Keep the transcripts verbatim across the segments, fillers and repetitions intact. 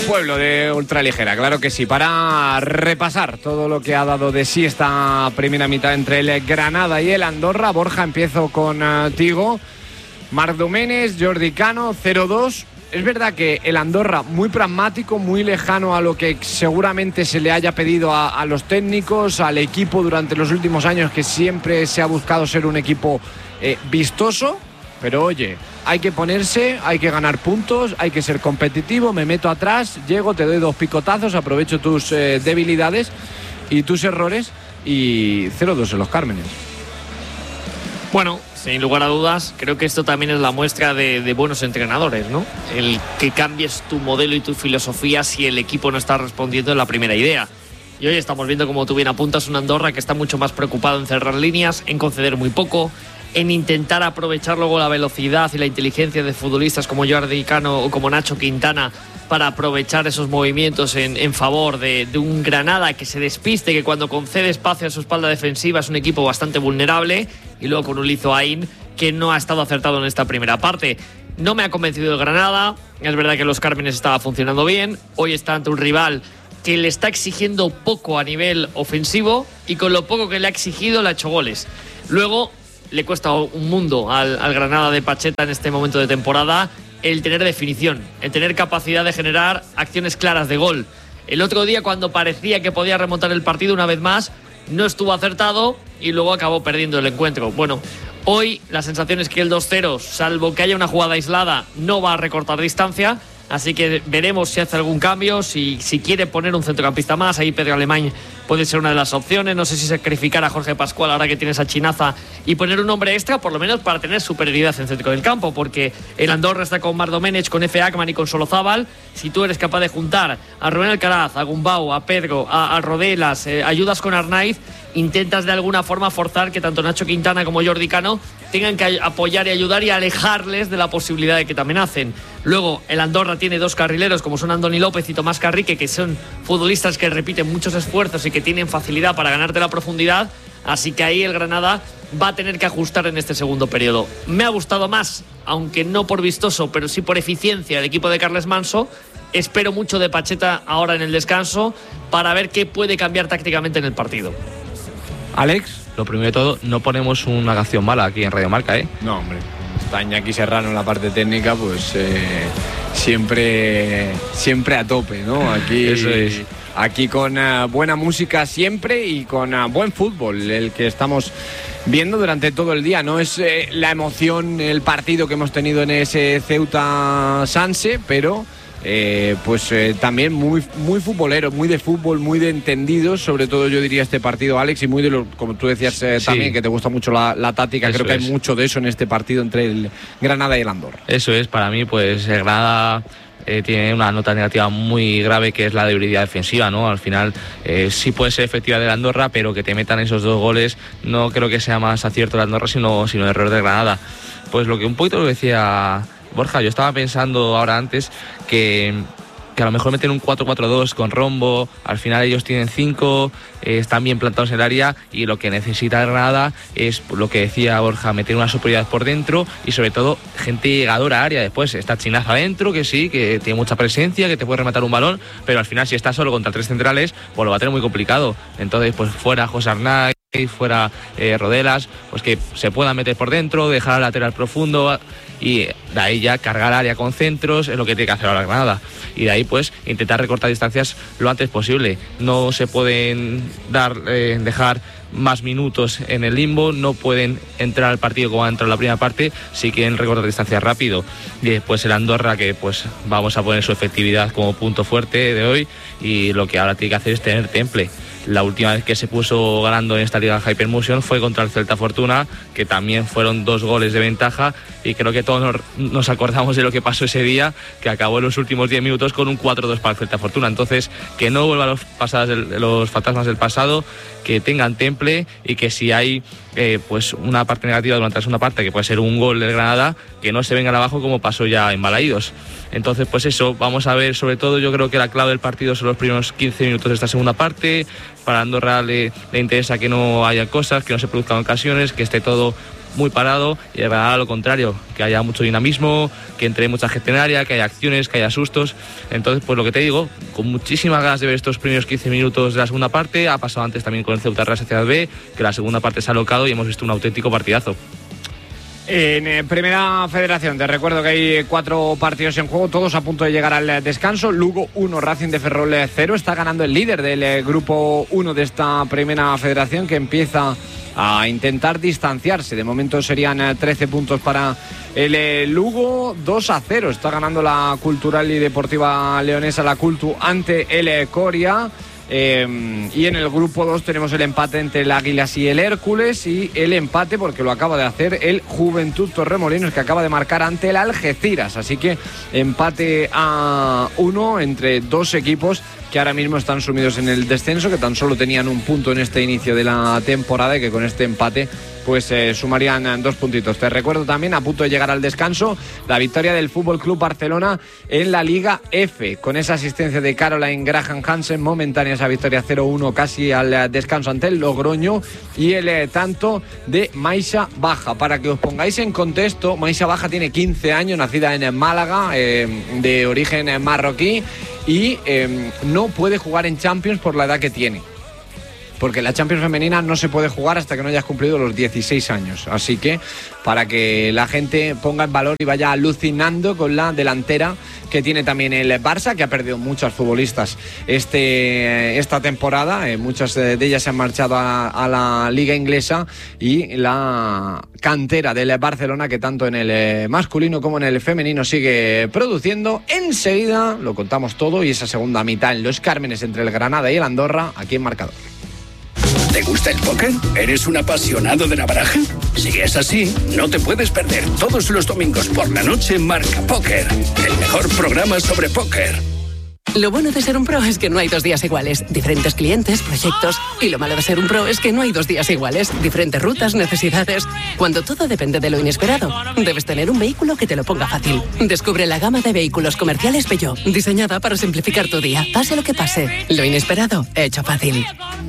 pueblo de ultraligera, claro que sí, para repasar todo lo que ha dado de sí esta primera mitad entre el Granada y el Andorra. Borja, empiezo contigo. Marc Domènech, Jordi Cano, cero dos. Es verdad que el Andorra muy pragmático, muy lejano a lo que seguramente se le haya pedido a, a los técnicos, al equipo durante los últimos años, que siempre se ha buscado ser un equipo eh, vistoso. Pero oye, hay que ponerse, hay que ganar puntos, hay que ser competitivo, me meto atrás, llego, te doy dos picotazos, aprovecho tus eh, debilidades y tus errores y cero dos en los Cármenes. Bueno, sin lugar a dudas, creo que esto también es la muestra de, de buenos entrenadores, ¿no? El que cambies tu modelo y tu filosofía si el equipo no está respondiendo en la primera idea. Y hoy estamos viendo, como tú bien apuntas, un Andorra que está mucho más preocupado en cerrar líneas, en conceder muy poco, en intentar aprovechar luego la velocidad y la inteligencia de futbolistas como Jordi Cano o como Nacho Quintana para aprovechar esos movimientos en, en favor de, de un Granada que se despiste, que cuando concede espacio a su espalda defensiva es un equipo bastante vulnerable, y luego con un Lizoain que no ha estado acertado en esta primera parte. No me ha convencido el Granada, es verdad que los Cármenes estaba funcionando bien, hoy está ante un rival que le está exigiendo poco a nivel ofensivo y con lo poco que le ha exigido le ha hecho goles. Luego le cuesta un mundo al, al Granada de Pacheta en este momento de temporada el tener definición, el tener capacidad de generar acciones claras de gol. El otro día, cuando parecía que podía remontar el partido una vez más, no estuvo acertado y luego acabó perdiendo el encuentro. Bueno, hoy la sensación es que el dos cero, salvo que haya una jugada aislada, no va a recortar distancia. Así que veremos si hace algún cambio, si, si quiere poner un centrocampista más. Ahí Pedro Alemany puede ser una de las opciones. No sé si sacrificar a Jorge Pascual ahora que tiene esa chinaza y poner un hombre extra, por lo menos para tener superioridad en centro del campo, porque el Andorra está con Marc Domènech, con Efe Akman y con Solozábal. Si tú eres capaz de juntar a Rubén Alcaraz, a Gumbau, a Pedro, a, a Rodelas, eh, ayudas con Arnaiz, intentas de alguna forma forzar que tanto Nacho Quintana como Jordi Cano tengan que apoyar y ayudar y alejarles de la posibilidad de que también hacen. Luego el Andorra tiene dos carrileros como son Andoni López y Tomás Carrique, que son futbolistas que repiten muchos esfuerzos y que tienen facilidad para ganarte la profundidad. Así que ahí el Granada va a tener que ajustar en este segundo periodo. Me ha gustado más, aunque no por vistoso, pero sí por eficiencia, el equipo de Carles Manso. Espero mucho de Pacheta ahora en el descanso para ver qué puede cambiar tácticamente en el partido. Alex, lo primero de todo, no ponemos una canción mala aquí en Radio Marca, ¿eh? No, hombre. Está Iñaki Serrano en la parte técnica, pues eh, siempre, siempre a tope, ¿no? Aquí, Eso es. Aquí con uh, buena música siempre y con uh, buen fútbol, el que estamos viendo durante todo el día. No es eh, la emoción, el partido que hemos tenido en ese Ceuta-Sanse, pero Eh, pues eh, también muy, muy futbolero, muy de fútbol, muy de entendidos, sobre todo yo diría este partido, Alex, y muy de lo, como tú decías eh, sí. también, que te gusta mucho la, la táctica. Eso Creo que es. hay mucho de eso en este partido entre el Granada y el Andorra. Eso es, para mí pues el Granada eh, tiene una nota negativa muy grave, que es la debilidad defensiva, ¿no? Al final eh, sí puede ser efectiva del Andorra, pero que te metan esos dos goles no creo que sea más acierto del Andorra, sino, sino error de Granada. Pues lo que un poquito lo decía Borja, yo estaba pensando ahora antes que, que a lo mejor meten un cuatro cuatro dos con Rombo, al final ellos tienen cinco, eh, están bien plantados en el área, y lo que necesita Granada es lo que decía Borja, meter una superioridad por dentro y sobre todo gente llegadora a área. Después está Chinaza adentro, que sí, que tiene mucha presencia, que te puede rematar un balón, pero al final si está solo contra tres centrales, pues lo va a tener muy complicado. Entonces pues fuera José Arnaiz, fuera eh, Rodelas, pues que se puedan meter por dentro, dejar al lateral profundo y de ahí ya cargar área con centros, es lo que tiene que hacer ahora Granada, y de ahí pues intentar recortar distancias lo antes posible. No se pueden dar eh, dejar más minutos en el limbo, no pueden entrar al partido como ha entrado en la primera parte si quieren recortar distancias rápido. Y después el Andorra, que pues vamos a poner su efectividad como punto fuerte de hoy, y lo que ahora tiene que hacer es tener temple. La última vez que se puso ganando en esta Liga Hypermotion fue contra el Celta Fortuna, que también fueron dos goles de ventaja, y creo que todos nos, nos acordamos de lo que pasó ese día, que acabó en los últimos diez minutos con un cuatro dos para el Celta Fortuna. Entonces, que no vuelvan los, pasadas del, los fantasmas del pasado, que tengan temple, y que si hay eh, pues una parte negativa durante la segunda parte, que puede ser un gol del Granada, que no se vengan abajo como pasó ya en Balaídos. Entonces pues eso, vamos a ver, sobre todo yo creo que la clave del partido son los primeros quince minutos de esta segunda parte. Para Andorra le, le interesa que no haya cosas, que no se produzcan ocasiones, que esté todo muy parado, y a lo contrario, que haya mucho dinamismo, que entre mucha gente en área, que haya acciones, que haya sustos. Entonces, pues lo que te digo, con muchísimas ganas de ver estos primeros quince minutos de la segunda parte. Ha pasado antes también con el Ceuta Real Sociedad B, que la segunda parte se ha alocado y hemos visto un auténtico partidazo. En eh, Primera Federación, te recuerdo que hay cuatro partidos en juego, todos a punto de llegar al descanso. Lugo uno, Racing de Ferrol cero. Está ganando el líder del eh, grupo uno de esta Primera Federación, que empieza a intentar distanciarse. De momento serían eh, trece puntos para el eh, Lugo. Dos a cero está ganando la Cultural y Deportiva Leonesa, la Cultu, ante el eh, Coria. Eh, y en el grupo dos tenemos el empate entre el Águilas y el Hércules, y el empate, porque lo acaba de hacer el Juventud Torremolinos, que acaba de marcar ante el Algeciras. Así que empate a uno entre dos equipos que ahora mismo están sumidos en el descenso, que tan solo tenían un punto en este inicio de la temporada, y que con este empate pues eh, sumarían dos puntitos. Te recuerdo también, a punto de llegar al descanso, la victoria del F C Barcelona en la Liga F, con esa asistencia de Caroline Graham Hansen, momentánea esa victoria cero uno casi al descanso ante el Logroño, y el eh, tanto de Maisha Baja. Para que os pongáis en contexto, Maisha Baja tiene quince años, nacida en Málaga, eh, de origen marroquí, y eh, no puede jugar en Champions por la edad que tiene, porque la Champions femenina no se puede jugar hasta que no hayas cumplido los dieciséis años. Así que, para que la gente ponga en valor y vaya alucinando con la delantera que tiene también el Barça, que ha perdido muchas futbolistas este, esta temporada. Eh, muchas de ellas se han marchado a, a la Liga Inglesa, y la cantera del Barcelona, que tanto en el masculino como en el femenino sigue produciendo. Enseguida lo contamos todo, y esa segunda mitad en Los Cármenes entre el Granada y el Andorra, aquí en Marcador. ¿Te gusta el póker? ¿Eres un apasionado de la baraja? Si es así, no te puedes perder todos los domingos por la noche Marca Póker, el mejor programa sobre póker. Lo bueno de ser un pro es que no hay dos días iguales. Diferentes clientes, proyectos. Y lo malo de ser un pro es que no hay dos días iguales. Diferentes rutas, necesidades. Cuando todo depende de lo inesperado, debes tener un vehículo que te lo ponga fácil. Descubre la gama de vehículos comerciales Peugeot, diseñada para simplificar tu día. Pase lo que pase, lo inesperado, hecho fácil.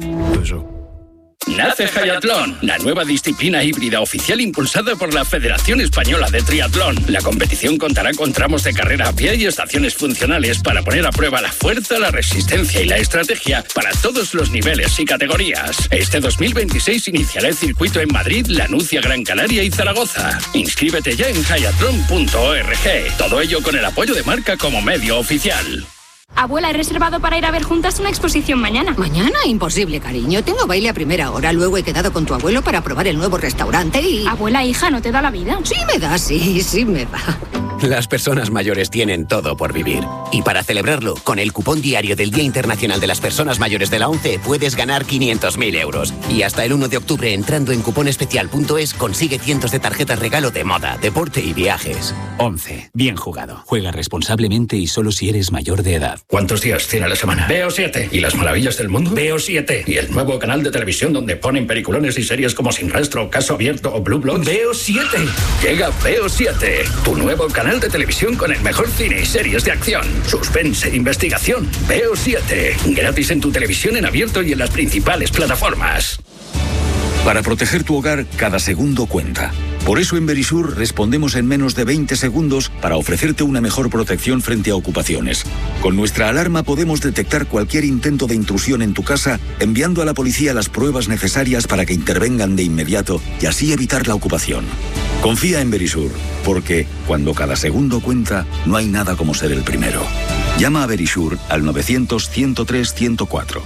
Nace Hayatlón, la nueva disciplina híbrida oficial impulsada por la Federación Española de Triatlón. La competición contará con tramos de carrera a pie y estaciones funcionales para poner a prueba la fuerza, la resistencia y la estrategia para todos los niveles y categorías. Este dos mil veintiséis iniciará el circuito en Madrid, La Nucia, Gran Canaria y Zaragoza. Inscríbete ya en hayatlón punto org. Todo ello con el apoyo de Marca como medio oficial. Abuela, he reservado para ir a ver juntas una exposición mañana. ¿Mañana? Imposible, cariño. Tengo baile a primera hora. Luego he quedado con tu abuelo para probar el nuevo restaurante y... Abuela, hija, ¿no te da la vida? Sí me da, sí, sí me da. Las personas mayores tienen todo por vivir. Y para celebrarlo, con el cupón diario del Día Internacional de las Personas Mayores de la ONCE, puedes ganar quinientos mil euros. Y hasta el uno de octubre, entrando en cuponespecial punto es, consigue cientos de tarjetas regalo de moda, deporte y viajes. ONCE. Bien jugado. Juega responsablemente y solo si eres mayor de edad. ¿Cuántos días tiene a la semana? Veo siete. ¿Y las maravillas del mundo? Veo siete. ¿Y el nuevo canal de televisión donde ponen peliculones y series como Sin Rastro, Caso Abierto o Blue Bloods? Veo siete. Llega Veo siete, tu nuevo canal de televisión con el mejor cine y series de acción, suspense e investigación. Veo siete. Gratis en tu televisión en abierto y en las principales plataformas. Para proteger tu hogar, cada segundo cuenta. Por eso en Verisur respondemos en menos de veinte segundos para ofrecerte una mejor protección frente a ocupaciones. Con nuestra alarma podemos detectar cualquier intento de intrusión en tu casa, enviando a la policía las pruebas necesarias para que intervengan de inmediato y así evitar la ocupación. Confía en Verisur, porque cuando cada segundo cuenta, no hay nada como ser el primero. Llama a Verisur al novecientos, ciento tres, ciento cuatro.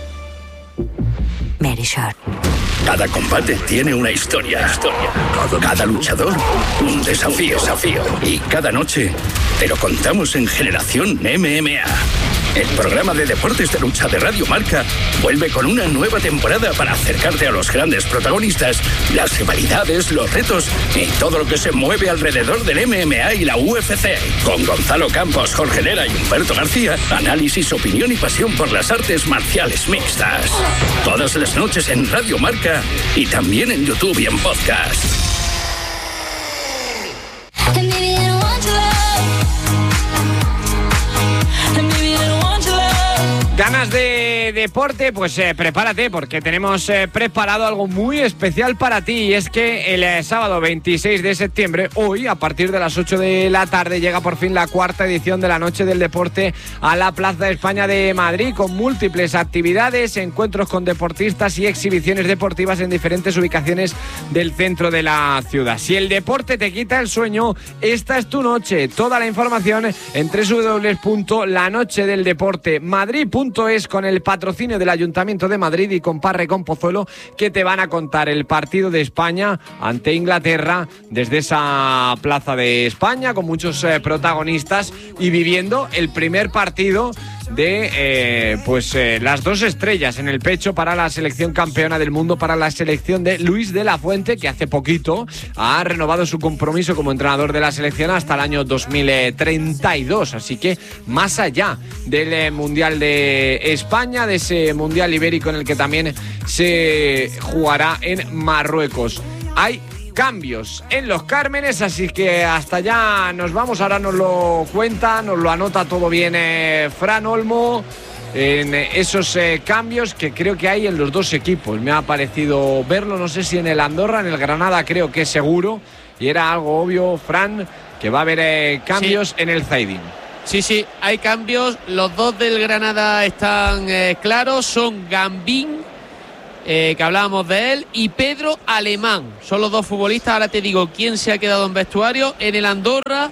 Verisur. Cada combate tiene una historia. historia. Cada luchador, un desafío. desafío. Y cada noche te lo contamos en Generación M M A. El programa de deportes de lucha de Radio Marca vuelve con una nueva temporada para acercarte a los grandes protagonistas, las rivalidades, los retos y todo lo que se mueve alrededor del M M A y la U F C. Con Gonzalo Campos, Jorge Lera y Humberto García, análisis, opinión y pasión por las artes marciales mixtas. Todas las noches en Radio Marca y también en YouTube y en podcast. Ganas de de deporte, pues eh, prepárate porque tenemos eh, preparado algo muy especial para ti, y es que el eh, sábado veintiséis de septiembre, hoy a partir de las ocho de la tarde, llega por fin la cuarta edición de la Noche del Deporte a la Plaza de España de Madrid, con múltiples actividades, encuentros con deportistas y exhibiciones deportivas en diferentes ubicaciones del centro de la ciudad. Si el deporte te quita el sueño, esta es tu noche. Toda la información en doble u doble u doble u punto la noche del deporte madrid punto es, con el patrocinio del Ayuntamiento de Madrid y con Parre con Pozuelo, que te van a contar el partido de España ante Inglaterra desde esa Plaza de España, con muchos eh, protagonistas, y viviendo el primer partido de eh, pues eh, las dos estrellas en el pecho para la selección campeona del mundo, para la selección de Luis de la Fuente, que hace poquito ha renovado su compromiso como entrenador de la selección hasta el año dos mil treinta y dos, así que más allá del eh, Mundial de España, de ese Mundial Ibérico en el que también se jugará en Marruecos. Hay cambios en los Cármenes, así que hasta allá nos vamos. Ahora nos lo cuenta, nos lo anota todo bien eh, Fran Olmo, en eh, esos eh, cambios que creo que hay en los dos equipos. Me ha parecido verlo, no sé si en el Andorra, en el Granada creo que seguro, y era algo obvio, Fran, que va a haber eh, cambios sí. en el Zaidín. Sí, sí, hay cambios. Los dos del Granada están eh, claros, son Gambín, Eh, que hablábamos de él, y Pedro Alemán. Son los dos futbolistas. Ahora te digo quién se ha quedado en vestuario. En el Andorra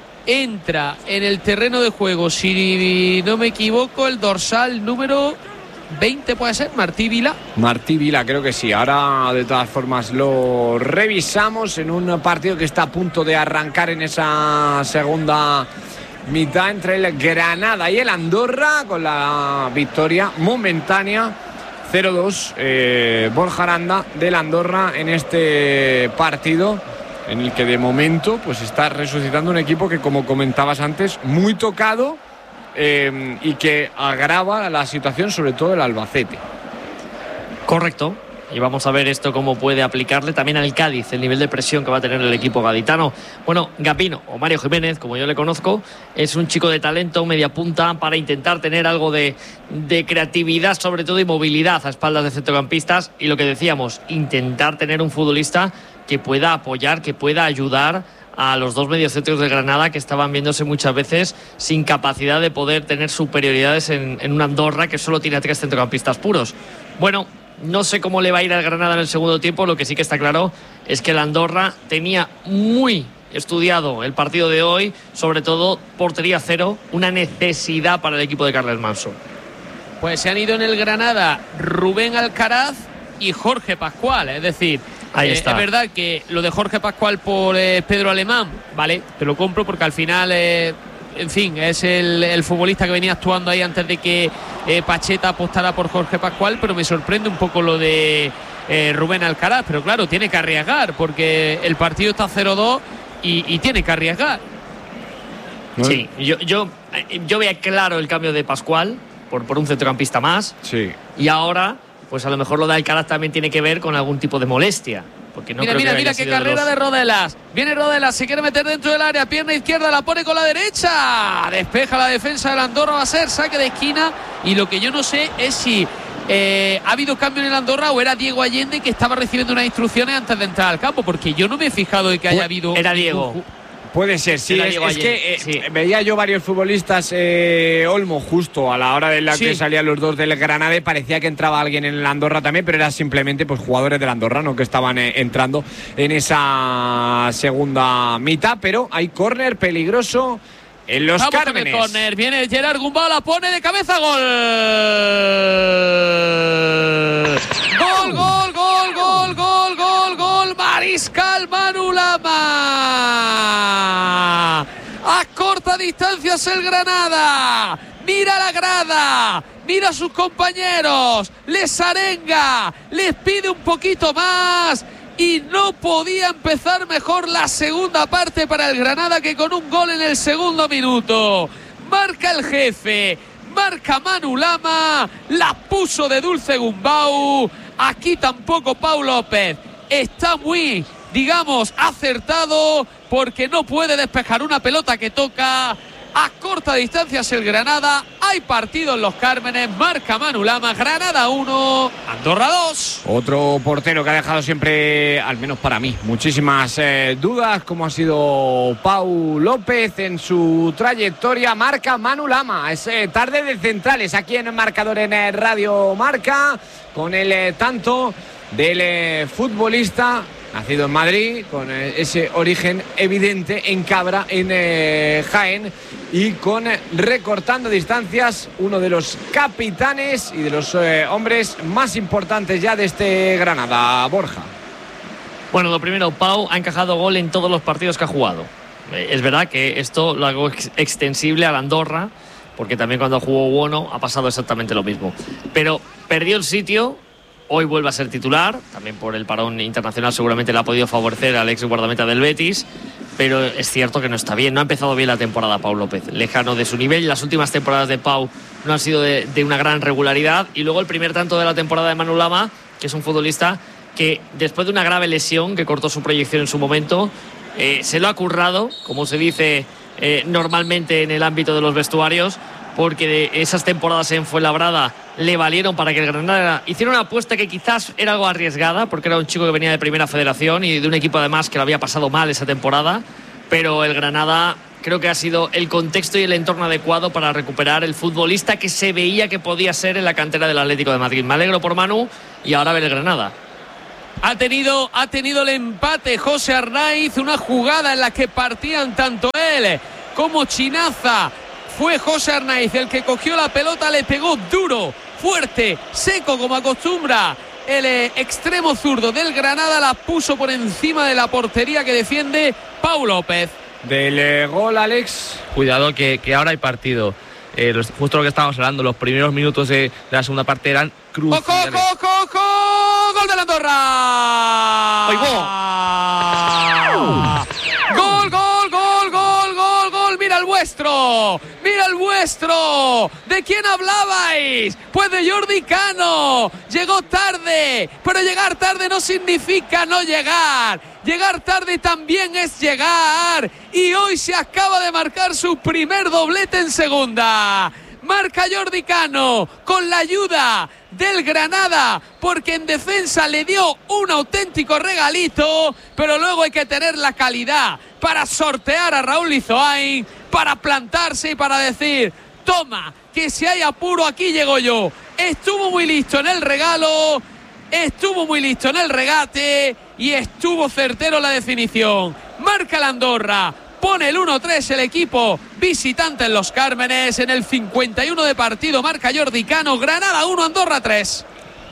entra en el terreno de juego, si no me equivoco, el dorsal número veinte, puede ser, Martí Vila. Martí Vila, creo que sí. Ahora de todas formas lo revisamos, en un partido que está a punto de arrancar en esa segunda mitad entre el Granada y el Andorra, con la victoria momentánea cero dos, eh, Borja Aranda del Andorra en este partido, en el que de momento pues está resucitando un equipo que, como comentabas antes, muy tocado eh, y que agrava la situación, sobre todo el Albacete. Correcto. Y vamos a ver esto cómo puede aplicarle también al Cádiz, el nivel de presión que va a tener el equipo gaditano. Bueno, Gapino, o Mario Jiménez, como yo le conozco, es un chico de talento, media punta, para intentar tener algo de, de creatividad, sobre todo, y movilidad a espaldas de centrocampistas. Y lo que decíamos, intentar tener un futbolista que pueda apoyar, que pueda ayudar a los dos mediocentros de Granada, que estaban viéndose muchas veces sin capacidad de poder tener superioridades en, en una Andorra que solo tiene a tres centrocampistas puros. Bueno, no sé cómo le va a ir al Granada en el segundo tiempo. Lo que sí que está claro es que el Andorra tenía muy estudiado el partido de hoy, sobre todo portería cero, una necesidad para el equipo de Carles Manso. Pues se han ido en el Granada Rubén Alcaraz y Jorge Pascual, es decir, Ahí eh, está. es verdad que lo de Jorge Pascual por eh, Pedro Alemán, vale, te lo compro, porque al final eh, en fin, es el, el futbolista que venía actuando ahí antes de que eh, Pacheta apostara por Jorge Pascual, pero me sorprende un poco lo de eh, Rubén Alcaraz, pero claro, tiene que arriesgar, porque el partido está cero dos y, y tiene que arriesgar. Sí, yo, yo, yo veía claro el cambio de Pascual por, por un centrocampista más. Sí. Y ahora, pues a lo mejor lo de Alcaraz también tiene que ver con algún tipo de molestia. Porque no mira, creo mira, que mira haya qué sido carrera de, los... de Rodelas. Viene Rodelas, se quiere meter dentro del área, pierna izquierda, la pone con la derecha. Despeja la defensa del Andorra, va a ser saque de esquina. Y lo que yo no sé es si eh, ha habido cambio en el Andorra o era Diego Allende que estaba recibiendo unas instrucciones antes de entrar al campo, porque yo no me he fijado de que haya habido... Era Diego. Puede ser, sí. Es, es que eh, sí. veía yo varios futbolistas, eh, Olmo, justo a la hora de la sí. que salían los dos del Granada, parecía que entraba alguien en el Andorra también, pero eran simplemente pues jugadores del Andorra, ¿no?, que estaban eh, entrando en esa segunda mitad. Pero hay córner peligroso en los Vamos Cármenes. Con el córner, viene Gerard Gumbau, la pone de cabeza, gol. Gol, gol, gol, gol, gol, gol, gol. Mariscal Manu Lama. A corta distancia es el Granada. Mira la grada, mira a sus compañeros, les arenga, les pide un poquito más. Y no podía empezar mejor la segunda parte para el Granada, que con un gol en el segundo minuto marca el jefe, marca Manu Lama, la puso de dulce Gumbau. Aquí tampoco Pau López está muy, digamos, acertado, porque no puede despejar una pelota que toca A corta distancia es el Granada. Hay partido en Los Cármenes. Marca Manu Lama. Granada uno, Andorra dos. Otro portero que ha dejado siempre, al menos para mí, muchísimas eh, dudas, como ha sido Pau López en su trayectoria. Marca Manu Lama. Es eh, tarde de centrales aquí en el marcador en eh, Radio Marca, con el eh, tanto del eh, futbolista nacido en Madrid, con eh, ese origen evidente en Cabra, en eh, Jaén, y con eh, recortando distancias, uno de los capitanes y de los eh, hombres más importantes ya de este Granada, Borja. Bueno, lo primero, Pau ha encajado gol en todos los partidos que ha jugado. Eh, es verdad que esto lo hago ex extensible a la Andorra, porque también cuando jugó Bono ha pasado exactamente lo mismo. Pero perdió el sitio. Hoy vuelve a ser titular, también por el parón internacional seguramente le ha podido favorecer al ex guardameta del Betis, pero es cierto que no está bien, no ha empezado bien la temporada Pau López, lejano de su nivel. Las últimas temporadas de Pau no han sido de, de una gran regularidad, y luego el primer tanto de la temporada de Manu Lama, que es un futbolista que después de una grave lesión que cortó su proyección en su momento, eh, se lo ha currado, como se dice eh, normalmente en el ámbito de los vestuarios, porque de esas temporadas en Fuenlabrada le valieron para que el Granada hiciera una apuesta que quizás era algo arriesgada, porque era un chico que venía de Primera Federación y de un equipo además que lo había pasado mal esa temporada, pero el Granada creo que ha sido el contexto y el entorno adecuado para recuperar el futbolista que se veía que podía ser en la cantera del Atlético de Madrid. Me alegro por Manu, y ahora ver el Granada. Ha tenido, ha tenido el empate José Arnaiz, una jugada en la que partían tanto él como Chinaza. Fue José Arnaiz el que cogió la pelota, le pegó duro, fuerte, seco como acostumbra el eh, extremo zurdo del Granada, la puso por encima de la portería que defiende Pau López. Del eh, gol, Alex. Cuidado que, que ahora hay partido. Eh, los, justo lo que estábamos hablando, los primeros minutos de, de la segunda parte eran cruciales. ¡Ojo, ojo, ojo! ¡Gol de la Andorra! ¡Gol, gol, gol, gol, gol, gol! ¡Mira el vuestro! ¡Mira el vuestro! ¿De quién hablabais? Pues de Jordi Cano. Llegó tarde, pero llegar tarde no significa no llegar. Llegar tarde también es llegar. Y hoy se acaba de marcar su primer doblete en segunda. Marca Jordi Cano con la ayuda del Granada, porque en defensa le dio un auténtico regalito, pero luego hay que tener la calidad para sortear a Raúl Lizoain, para plantarse y para decir: toma, que si hay apuro aquí llego yo. Estuvo muy listo en el regalo, estuvo muy listo en el regate y estuvo certero en la definición. Marca la Andorra. Pone el uno tres el equipo visitante en Los Cármenes. En el cincuenta y uno de partido marca Jordi Cano. Granada uno, Andorra tres.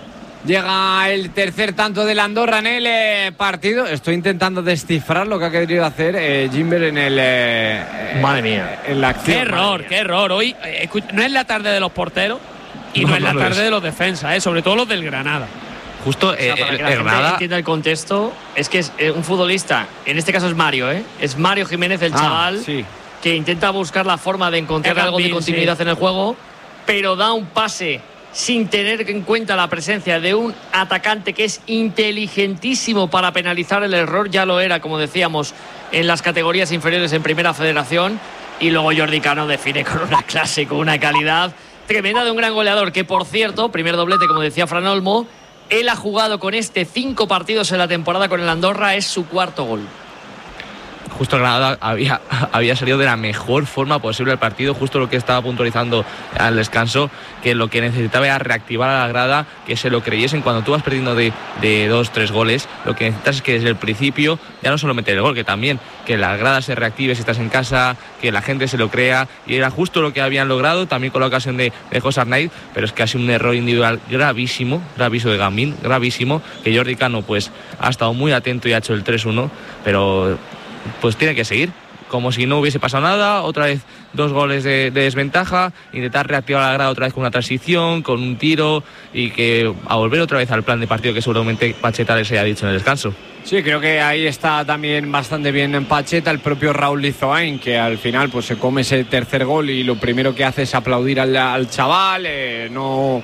Llega el tercer tanto de la Andorra en el eh, partido. Estoy intentando descifrar lo que ha querido hacer eh, Jimber en el... Eh, Madre mía. En la acción. Qué error, qué error. Hoy eh, no es la tarde de los porteros y no, no es la no tarde es. de los defensas, eh, sobre todo los del Granada. Justo, o sea, eh, para el, que la el gente Granada entienda el contexto, es que es eh, un futbolista, en este caso es Mario, ¿eh? Es Mario Jiménez, el ah, chaval, sí. que intenta buscar la forma de encontrar es algo Gambín, de continuidad sí. en el juego, pero da un pase sin tener en cuenta la presencia de un atacante que es inteligentísimo para penalizar el error. Ya lo era, como decíamos, en las categorías inferiores en Primera Federación. Y luego Jordi Cano define con una clase, con una calidad tremenda de un gran goleador, que por cierto, primer doblete, como decía Fran Olmo, él ha jugado con este cinco partidos en la temporada con el Andorra, es su cuarto gol. Justo el Granada había, había salido de la mejor forma posible el partido, justo lo que estaba puntualizando al descanso, que lo que necesitaba era reactivar a la grada, que se lo creyesen. Cuando tú vas perdiendo de, de dos, tres goles, lo que necesitas es que desde el principio ya no solo meter el gol, que también que la grada se reactive si estás en casa, que la gente se lo crea, y era justo lo que habían logrado, también con la ocasión de, de José Arnaiz, pero es que ha sido un error individual gravísimo, gravísimo de Gambín, gravísimo, que Jordi Cano pues ha estado muy atento y ha hecho el tres uno, pero pues tiene que seguir, como si no hubiese pasado nada, otra vez dos goles de, de desventaja, intentar reactivar la grada otra vez con una transición, con un tiro, y que a volver otra vez al plan de partido que seguramente Pacheta les haya dicho en el descanso. Sí, creo que ahí está también bastante bien en Pacheta, el propio Raúl Lizoain, que al final pues se come ese tercer gol y lo primero que hace es aplaudir al, al chaval, eh, no...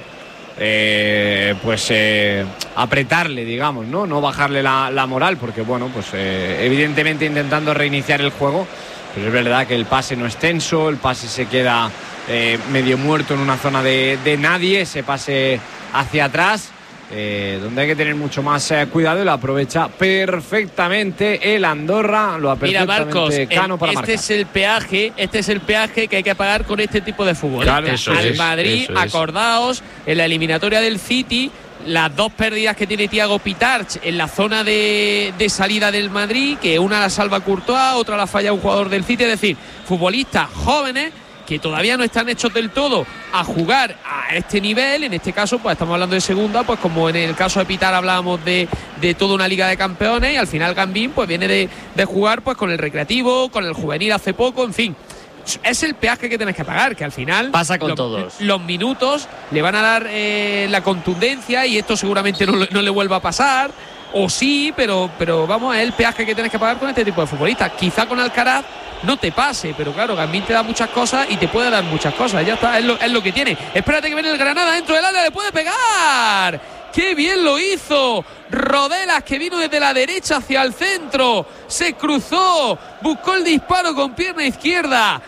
Eh, pues eh, apretarle, digamos, no no bajarle la, la moral, porque bueno, pues eh, evidentemente intentando reiniciar el juego, pero es verdad que el pase no es tenso, el pase se queda eh, medio muerto en una zona de, de nadie, ese pase hacia atrás, eh, donde hay que tener mucho más eh, cuidado, y lo aprovecha perfectamente el Andorra, lo ha perfectamente Mira, Marcos, Cano el, para este marcar. es el peaje, este es el peaje que hay que pagar con este tipo de fútbol. Claro, eso Al es, Madrid, eso es. acordaos, en la eliminatoria del City, las dos pérdidas que tiene Thiago Pitarch en la zona de, de salida del Madrid, que una la salva Courtois, otra la falla un jugador del City, es decir, futbolistas jóvenes que todavía no están hechos del todo a jugar a este nivel. En este caso, pues estamos hablando de segunda, pues como en el caso de Pitar hablábamos de, de toda una Liga de Campeones, y al final Gambín pues viene de, de jugar pues con el Recreativo, con el Juvenil hace poco, en fin. Es el peaje que tienes que pagar, que al final pasa con lo, todos. Los minutos le van a dar eh, la contundencia, y esto seguramente no, no le vuelva a pasar, o sí, pero, pero vamos, es el peaje que tienes que pagar con este tipo de futbolistas. Quizá con Alcaraz no te pase, pero claro, Gambín te da muchas cosas y te puede dar muchas cosas, ya está, es lo, es lo que tiene. Espérate que viene el Granada dentro del área, le puede pegar. ¡Qué bien lo hizo! Rodelas, que vino desde la derecha hacia el centro, se cruzó, buscó el disparo con pierna izquierda.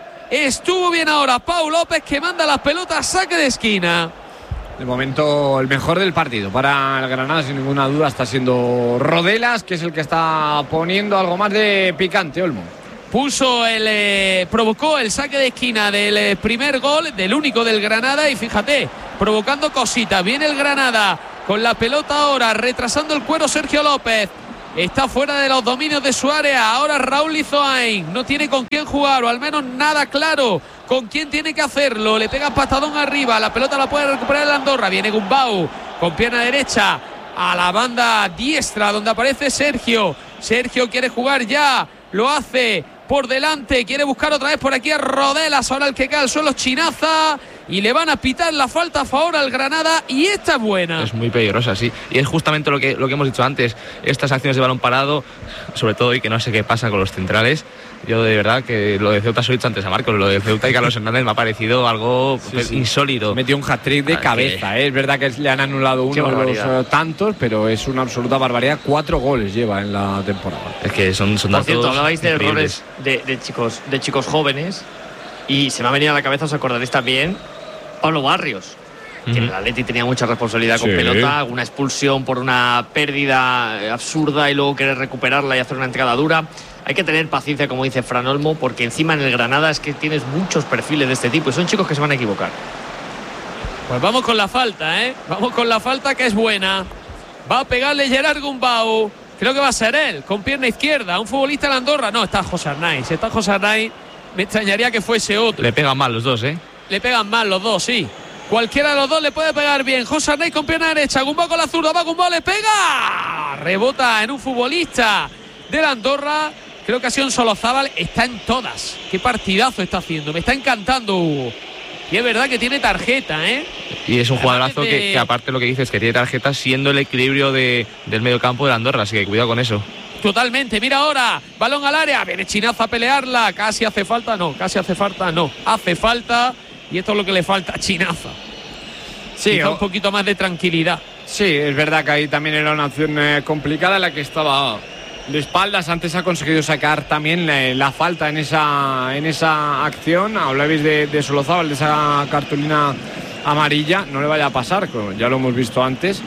Estuvo bien ahora Pau López, que manda las pelotas, saque de esquina. De momento el mejor del partido para el Granada, sin ninguna duda, está siendo Rodelas, que es el que está poniendo algo más de picante, Olmo. Puso el eh, provocó el saque de esquina del eh, primer gol, del único del Granada, y fíjate, provocando cositas. Viene el Granada con la pelota ahora, retrasando el cuero Sergio López. Está fuera de los dominios de su área. Ahora Raúl Lizoain no tiene con quién jugar, o al menos nada claro con quién tiene que hacerlo. Le pega patadón arriba, la pelota la puede recuperar el Andorra. Viene Gumbau con pierna derecha a la banda diestra, donde aparece Sergio. Sergio quiere jugar ya, lo hace por delante, quiere buscar otra vez por aquí a Rodelas. Ahora el que cae al suelo es Chinaza, y le van a pitar la falta a favor al Granada, y esta es buena. Es muy peligrosa, sí. Y es justamente lo que, lo que hemos dicho antes, estas acciones de balón parado, sobre todo, y que no sé qué pasa con los centrales. Yo de verdad que lo de Ceuta, soy dicho antes a Marcos, lo de Ceuta y Carlos Hernández me ha parecido algo sí, sí. insólito. Metió un hat-trick de ah, cabeza, que... ¿eh? Es verdad que le han anulado uno de los uh, tantos, pero es una absoluta barbaridad. Cuatro goles lleva en la temporada. Es que son, son datos. Por cierto, hablabais de increíbles. errores de, de, chicos, de chicos jóvenes, y se me ha venido a la cabeza, os acordaréis también, Pablo Barrios, que uh-huh. en el Atleti tenía mucha responsabilidad con sí. pelota, una expulsión por una pérdida absurda y luego querer recuperarla y hacer una entrada dura. Hay que tener paciencia, como dice Fran Olmo, porque encima en el Granada es que tienes muchos perfiles de este tipo y son chicos que se van a equivocar. Pues vamos con la falta, ¿eh? Vamos con la falta, que es buena. Va a pegarle Gerard Gumbau. Creo que va a ser él, con pierna izquierda. Un futbolista de Andorra. No, está José Arnaiz. Si está José Arnaiz, me extrañaría que fuese otro. Le pegan mal los dos, ¿eh? Le pegan mal los dos, sí. Cualquiera de los dos le puede pegar bien. José Arnaiz con pierna derecha. Gumbau con la zurda. Va Gumbau, le pega. Rebota en un futbolista de la Andorra. Creo que ha sido un Solozábal. Está en todas. Qué partidazo está haciendo. Me está encantando, Hugo. Y es verdad que tiene tarjeta, ¿eh? Y es un jugadorazo de... que, que aparte lo que dices, que tiene tarjeta siendo el equilibrio de, del medio campo de la Andorra. Así que cuidado con eso. Totalmente. Mira ahora. Balón al área. Viene Chinaza a pelearla. Casi hace falta. No, casi hace falta. No. Hace falta. Y esto es lo que le falta a Chinaza. Sí, quizá o... un poquito más de tranquilidad. Sí, es verdad que ahí también era una acción eh, complicada en la que estaba de espaldas. Antes ha conseguido sacar también la, la falta en esa, en esa acción. Hablabais de, de Solozábal, de esa cartulina amarilla. No le vaya a pasar, ya lo hemos visto antes.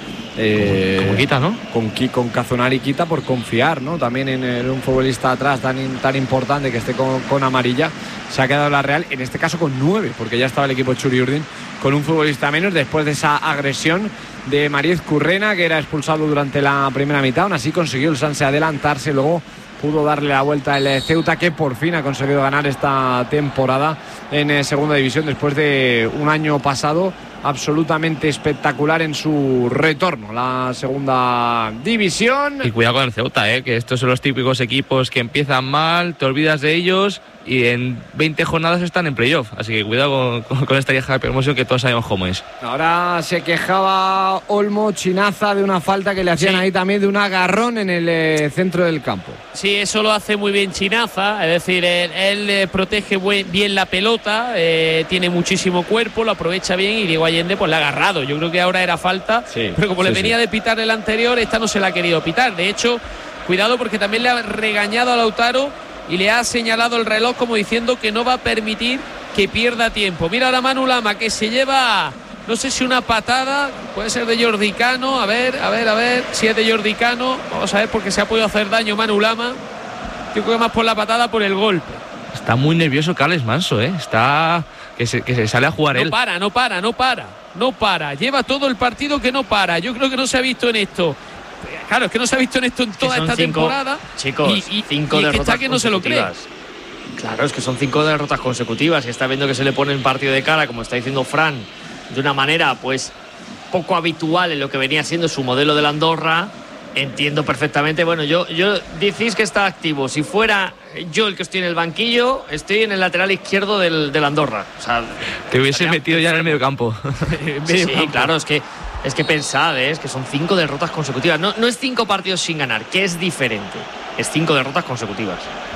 Eh, como quita, ¿no? Con, con Cazonari quita por confiar, ¿no? También en, en un futbolista atrás tan, tan importante que esté con, con amarilla. Se ha quedado la Real, en este caso con nueve, porque ya estaba el equipo Txuri Urdin con un futbolista menos después de esa agresión de Mariez Currena, que era expulsado durante la primera mitad. Aún así consiguió el Sanse adelantarse, luego pudo darle la vuelta el Ceuta, que por fin ha conseguido ganar esta temporada en segunda división después de un año pasado absolutamente espectacular en su retorno, la segunda división. Y cuidado con el Ceuta, ¿eh? Que estos son los típicos equipos que empiezan mal, te olvidas de ellos y en veinte jornadas están en playoff. Así que cuidado con, con esta vieja promoción, que todos sabemos cómo es. Ahora se quejaba Olmo Chinaza de una falta que le hacían sí. ahí también, de un agarrón en el eh, centro del campo. Sí, eso lo hace muy bien Chinaza, es decir, él, él eh, protege buen, bien la pelota, eh, tiene muchísimo cuerpo, lo aprovecha bien, y Diego Allende pues la ha agarrado. Yo creo que ahora era falta, sí, pero como sí, le venía sí. de pitar el anterior, esta no se la ha querido pitar. De hecho, cuidado, porque también le ha regañado a Lautaro y le ha señalado el reloj como diciendo que no va a permitir que pierda tiempo. Mira ahora Manu Lama, que se lleva, no sé si una patada, puede ser de Jordi Cano, a ver, a ver, a ver, si es de Jordi Cano, vamos a ver, porque se ha podido hacer daño Manu Lama. Yo creo que más por la patada, por el golpe. Está muy nervioso Carles Manso, ¿eh? Está que se, que se sale a jugar no él. No para, no para, no para, no para. Lleva todo el partido que no para. Yo creo que no se ha visto en esto. Claro, es que no se ha visto en esto en toda esta cinco, temporada. Chicos, y, y, cinco y derrotas que está que no se lo cree. Claro, es que son cinco derrotas consecutivas y está viendo que se le pone un partido de cara, como está diciendo Fran, de una manera pues poco habitual en lo que venía siendo su modelo de la Andorra. Entiendo perfectamente. Bueno, yo, yo decís que está activo. Si fuera yo el que estoy en el banquillo, estoy en el lateral izquierdo del, del Andorra. O sea, te hubiese metido ya en el mediocampo. Sí, sí, claro, es que es que pensad, ¿eh? Es que son cinco derrotas consecutivas. No, no es cinco partidos sin ganar, que es diferente. Es cinco derrotas consecutivas.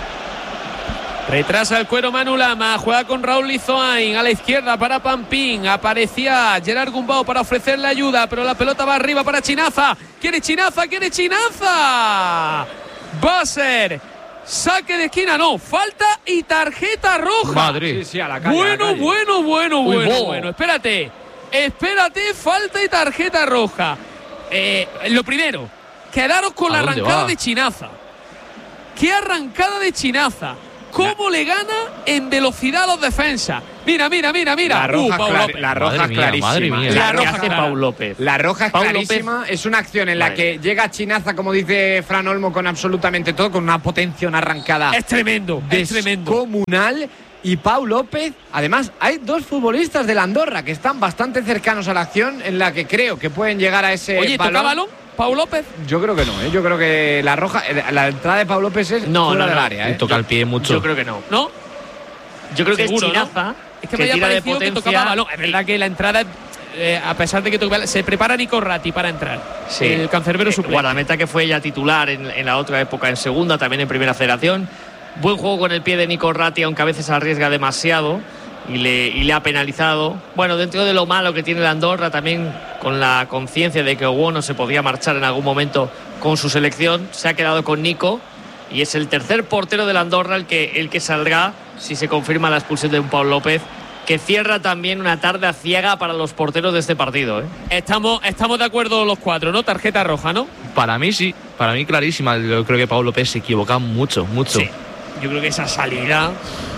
Retrasa el cuero Manu Lama, juega con Raúl Lizoain a la izquierda para Pampín, aparecía Gerard Gumbau para ofrecerle ayuda, pero la pelota va arriba para Chinaza, quiere Chinaza, quiere Chinaza, va a ser saque de esquina, no, falta y tarjeta roja. Madrid. Sí, sí, a la calle, bueno, a la calle. bueno, bueno, Uy, bueno, bo. bueno, espérate, espérate, falta y tarjeta roja. Eh, lo primero, quedaros con la arrancada va? de Chinaza. ¿Qué arrancada de Chinaza? ¿Cómo le gana en velocidad a los defensas? Mira, mira, mira, mira. La roja, uh, Pau clar, López. la roja es mía, clarísima. madre mía. La La roja, hace Pau López. la roja es Pau clarísima. López. Es una acción en la Vale. que llega Chinaza, como dice Fran Olmo, con absolutamente todo, con una potencia, una arrancada Es tremendo, es tremendo. descomunal. Y Pau López, además, hay dos futbolistas de la Andorra que están bastante cercanos a la acción, en la que creo que pueden llegar a ese Oye, balón. ¿toca balón? ¿Pau López? Yo creo que no, ¿eh? Yo creo que la roja, la entrada de Pau López es No, fuera no, del no. área, ¿eh? Toca el pie mucho. Yo creo que no. ¿No? Yo creo que Seguro, es Chinaza, ¿no? Es que, que me había tira de parecido que tocaba potencia. balón. Es verdad que la entrada, eh, a pesar de que toca, se prepara Nico Ratti para entrar. Sí. El cancerbero Eh, suplente. Guardameta que fue ya titular en, en la otra época, en segunda, también en primera federación. Buen juego con el pie de Nico Ratti, aunque a veces arriesga demasiado y le, y le ha penalizado. Bueno, dentro de lo malo que tiene la Andorra, también con la conciencia de que Owono se podía marchar en algún momento con su selección, se ha quedado con Nico y es el tercer portero de la Andorra el que, el que saldrá si se confirma la expulsión de un Pau López, que cierra también una tarde ciega para los porteros de este partido, ¿eh? Estamos, estamos de acuerdo los cuatro, ¿no? Tarjeta roja, ¿no? Para mí sí, para mí clarísima. Yo creo que Pau López se equivoca mucho, mucho. Sí. Yo creo que esa salida.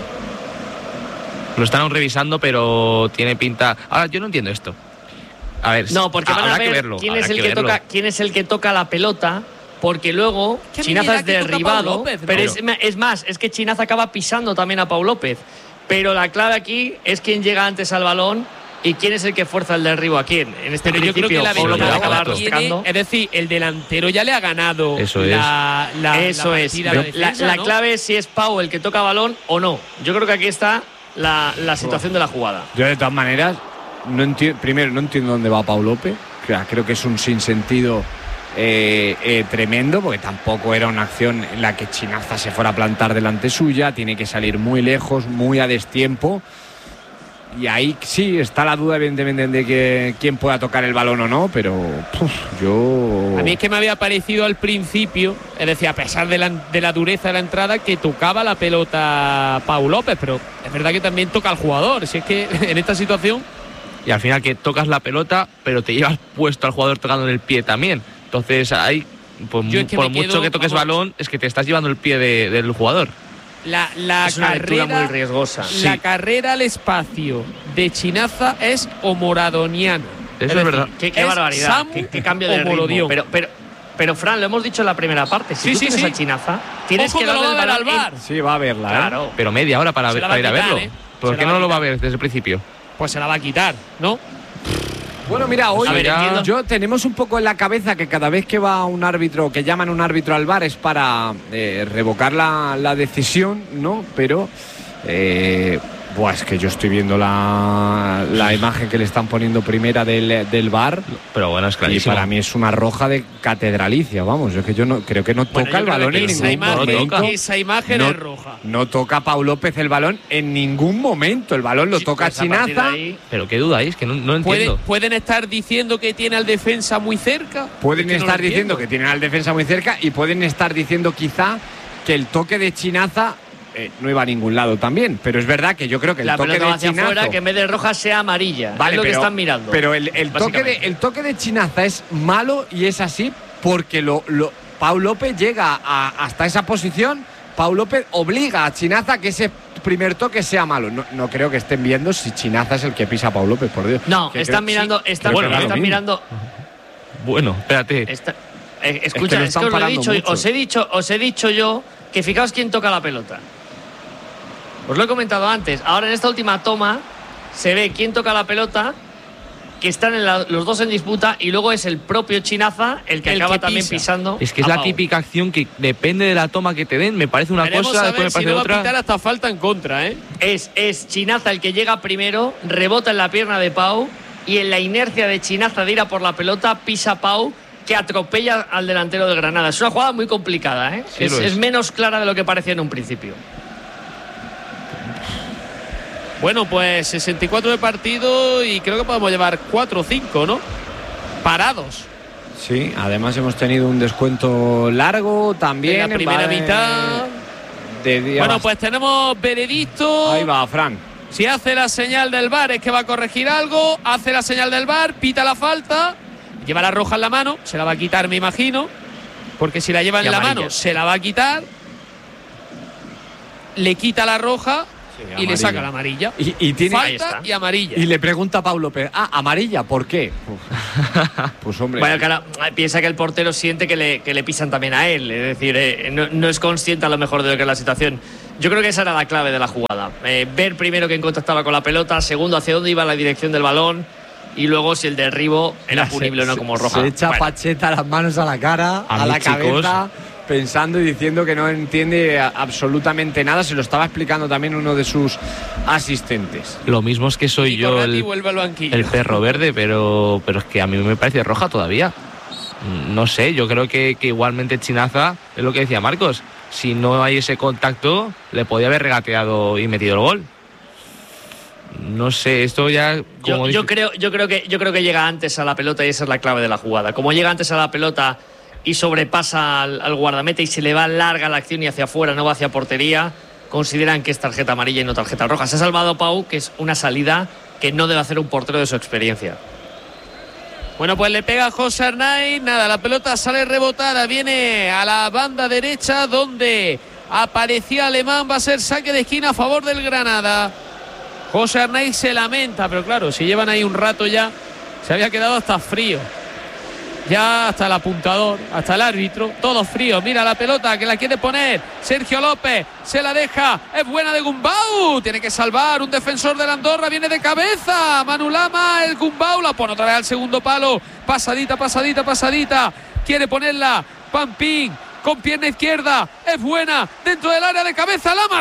Lo están aún revisando, pero tiene pinta. Ahora, yo no entiendo esto. A ver, No, porque van habrá a ver que verlo, quién, habrá es el que que verlo. toca, quién es el que toca la pelota, porque luego Que a mí Chinaza me es da que toca derribado, Pau López, ¿no? pero es, es más, es que Chinaza acaba pisando también a Pau López. Pero la clave aquí es quién llega antes al balón y quién es el que fuerza el derribo a quién. En este Pero yo creo que la Pau López ventaja acaba la tiene, arrastrando. es decir, el delantero ya le ha ganado Eso la, la, Eso la es. partida a la, La, defensa, la ¿no? clave es si es Pau el que toca balón o no. Yo creo que aquí está la, la situación de la jugada. Yo, de todas maneras, no entiendo, primero, no entiendo dónde va Pau López. O sea, creo que es un sinsentido eh, eh, tremendo, porque tampoco era una acción en la que Chinaza se fuera a plantar delante suya. Tiene que salir muy lejos, muy a destiempo. Y ahí sí está la duda, evidentemente, de que quién pueda tocar el balón o no, pero puf, yo. A mí es que me había parecido al principio, es decir, a pesar de la, de la dureza de la entrada, que tocaba la pelota Pau López, pero es verdad que también toca al jugador. Si es que en esta situación. Y al final que tocas la pelota, pero te llevas puesto al jugador tocando en el pie también. Entonces, ahí, por, Yo es que por me mucho quedo, que toques vamos. balón, es que te estás llevando el pie de- del jugador. La, la Es una lectura carrera, muy riesgosa. La Sí. carrera al espacio de Chinaza es homoradoniana. Eso es decir, verdad. Qué, qué es barbaridad, Samu qué, qué cambio de o ritmo. Molodión. Pero, pero, pero, Fran, lo hemos dicho en la primera parte. Si Sí, tú sí, tienes sí. a Chinaza, tienes Ojo que que lo darle va el a ver al balón. VAR. en- Sí, va a verla, ¿eh? Claro. Pero media hora para, Se ver- la va para ir a a quitar, verlo. ¿eh? ¿Por Se qué la va no a lo va a quitar. ver desde el principio? Pues se la va a quitar, ¿no? Bueno, mira, hoy A ver, entiendo. yo tenemos un poco en la cabeza que cada vez que va un árbitro, que llaman un árbitro al VAR es para eh, revocar la, la decisión, ¿no? Pero, eh, buah, es que yo estoy viendo la, la imagen que le están poniendo primera del, del VAR. Pero bueno, es Y clarísimo. para mí es una roja de catedralicia, vamos. Es que yo no creo que no Bueno, toca yo el creo balón que en esa ningún imagen, momento. esa imagen no, es roja. no toca Pau López el balón en ningún momento. El balón lo Sí, toca pues a partir de Chinaza. ahí- Pero qué duda hay, es que no, no ¿Pueden, entiendo. pueden estar diciendo que tiene al defensa muy cerca. Pueden Es que no estar lo diciendo entiendo. que tienen al defensa muy cerca y pueden estar diciendo quizá que el toque de Chinaza eh, no iba a ningún lado también. Pero es verdad que yo creo que el la toque pelota de va hacia Chinazo, afuera, que en vez de roja sea amarilla. vale, es lo pero, que están mirando. Pero el, el, toque de, el toque de Chinaza es malo y es así porque lo, lo, Pau López llega a, hasta esa posición. Pau López obliga a Chinaza que ese primer toque sea malo. No, no creo que estén viendo si Chinaza es el que pisa a Pau López, por Dios. No, que están creo, mirando, sí, están, bueno, están mirando. Bueno, espérate. Está, eh, escucha, es que, es que os, lo he dicho, mucho. os he dicho, os he dicho yo que fijaos quién toca la pelota. Os lo he comentado antes. Ahora en esta última toma se ve quién toca la pelota, que están en la, los dos en disputa, y luego es el propio Chinaza el que El acaba que también pisa. pisando. Es que es a la Pau. típica acción que depende de la toma que te den. Me parece una Veremos cosa, a después ver me si parece no va a otra. pitar hasta falta en contra, ¿eh? Es, es Chinaza el que llega primero, rebota en la pierna de Pau y en la inercia de Chinaza de ir a por la pelota pisa a Pau, que atropella al delantero de Granada. Es una jugada muy complicada, ¿eh? Sí, es, lo es. es menos clara de lo que parecía en un principio. Bueno, pues sesenta y cuatro de partido y creo que podemos llevar cuatro o cinco, ¿no? Parados. Sí, además hemos tenido un descuento largo también. En la primera vale, mitad. De día Bueno, bast- pues tenemos veredicto. Ahí va, Fran. Si hace la señal del V A R es que va a corregir algo. Hace la señal del V A R, pita la falta. Lleva la roja en la mano. Se la va a quitar, me imagino. Porque si la lleva Y en la amarilla. mano, se la va a quitar. Le quita la roja y amarilla. le saca la amarilla. Y, y tiene, Ahí Falta está. y amarilla. y le pregunta a Pau López, ah, amarilla, ¿por qué? Uf. Pues hombre. Vaya cara, piensa que el portero siente que le, que le pisan también a él. Es decir, eh, no, no es consciente a lo mejor de lo que es la situación. Yo creo que esa era la clave de la jugada. Eh, ver primero quién contactaba con la pelota, segundo hacia dónde iba la dirección del balón y luego si el derribo era Se- punible o no se- como roja. Se echa Bueno, Pacheta las manos a la cara, A a, mí, la chicos. cabeza, pensando y diciendo que no entiende a- absolutamente nada. Se lo estaba explicando también uno de sus asistentes. Lo mismo es que soy Y yo corre y el, vuelve al banquillo. el perro verde, pero, pero es que a mí me parece roja todavía. No sé, yo creo que, que igualmente Chinaza, es lo que decía Marcos, si no hay ese contacto, le podía haber regateado y metido el gol. No sé, esto ya... Como yo, yo dice- creo, yo, creo que, yo creo que llega antes a la pelota y esa es la clave de la jugada. Como llega antes a la pelota y sobrepasa al, al guardameta y se le va larga la acción y hacia afuera, no va hacia portería, consideran que es tarjeta amarilla y no tarjeta roja. Se ha salvado Pau, que es una salida que no debe hacer un portero de su experiencia. Bueno, pues le pega José Arnaiz. Nada, la pelota sale rebotada. Viene a la banda derecha donde aparecía Alemán. Va a ser saque de esquina a favor del Granada. José Arnaiz se lamenta, pero claro, si llevan ahí un rato ya, se había quedado hasta frío. Ya hasta el apuntador, hasta el árbitro, todo frío. Mira la pelota que la quiere poner Sergio López, se la deja, es buena de Gumbau, tiene que salvar un defensor del Andorra, viene de cabeza, Manu Lama, el Gumbau la pone otra vez al segundo palo, pasadita, pasadita, pasadita, quiere ponerla Pampín con pierna izquierda, es buena, dentro del área de cabeza, Lama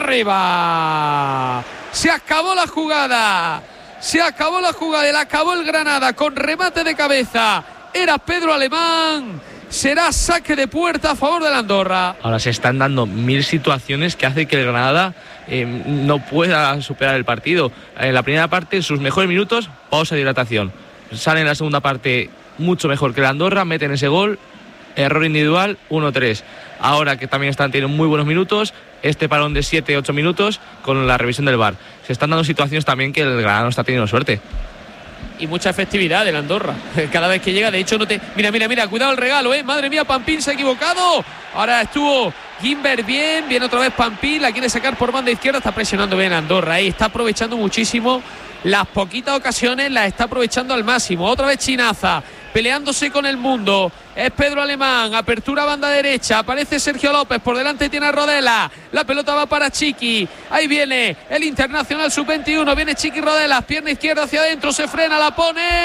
arriba. Se acabó la jugada, se acabó la jugada y la acabó el Granada con remate de cabeza. Era Pedro Alemán. Será saque de puerta a favor de la Andorra. Ahora se están dando mil situaciones que hace que el Granada eh, no pueda superar el partido. En la primera parte, en sus mejores minutos, pausa de hidratación. Sale en la segunda parte mucho mejor que la Andorra, meten ese gol, error individual, uno tres. Ahora que también están teniendo muy buenos minutos, este parón de siete ocho minutos con la revisión del V A R. Se están dando situaciones también que el Granada no está teniendo suerte. Y mucha efectividad del Andorra. Cada vez que llega, de hecho, no te. Mira, mira, mira, cuidado el regalo, ¿eh? Madre mía, Pampín se ha equivocado. Ahora estuvo Gimber bien, viene otra vez Pampín, la quiere sacar por banda izquierda, está presionando bien Andorra, ¿eh? Está aprovechando muchísimo las poquitas ocasiones, las está aprovechando al máximo. Otra vez Chinaza, peleándose con el mundo. Es Pedro Alemán, apertura banda derecha, aparece Sergio López, por delante tiene a Rodela, la pelota va para Chiqui, ahí viene el internacional sub veintiuno, viene Chiqui Rodela, pierna izquierda hacia adentro, se frena, la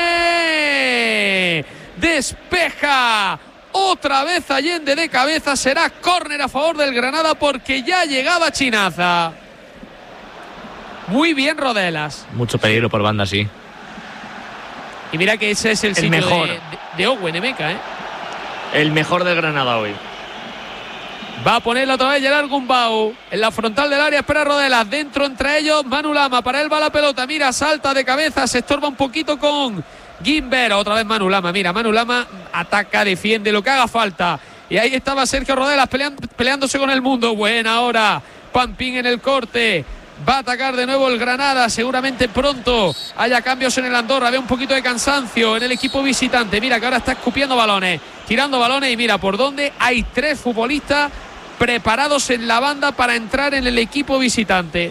pone, despeja, otra vez Allende de cabeza, será córner a favor del Granada porque ya llegaba Chinaza. Muy bien Rodelas. Mucho peligro por banda, sí. Y mira que ese es el, El sitio mejor. de, de, de Owen Emeka, ¿eh? El mejor del Granada hoy. Va a ponerla otra vez Gerard Gumbau en la frontal del área, espera Rodelas, dentro entre ellos Manu Lama, para él va la pelota, mira, salta de cabeza, se estorba un poquito con Gimber, otra vez Manu Lama, mira, Manu Lama ataca, defiende, lo que haga falta, y ahí estaba Sergio Rodelas peleando, peleándose con el mundo, buena ahora Pampín en el corte. Va a atacar de nuevo el Granada. Seguramente pronto haya cambios en el Andorra. Ve un poquito de cansancio en el equipo visitante. Mira que ahora está escupiendo balones, tirando balones. Y mira por dónde hay tres futbolistas preparados en la banda para entrar en el equipo visitante.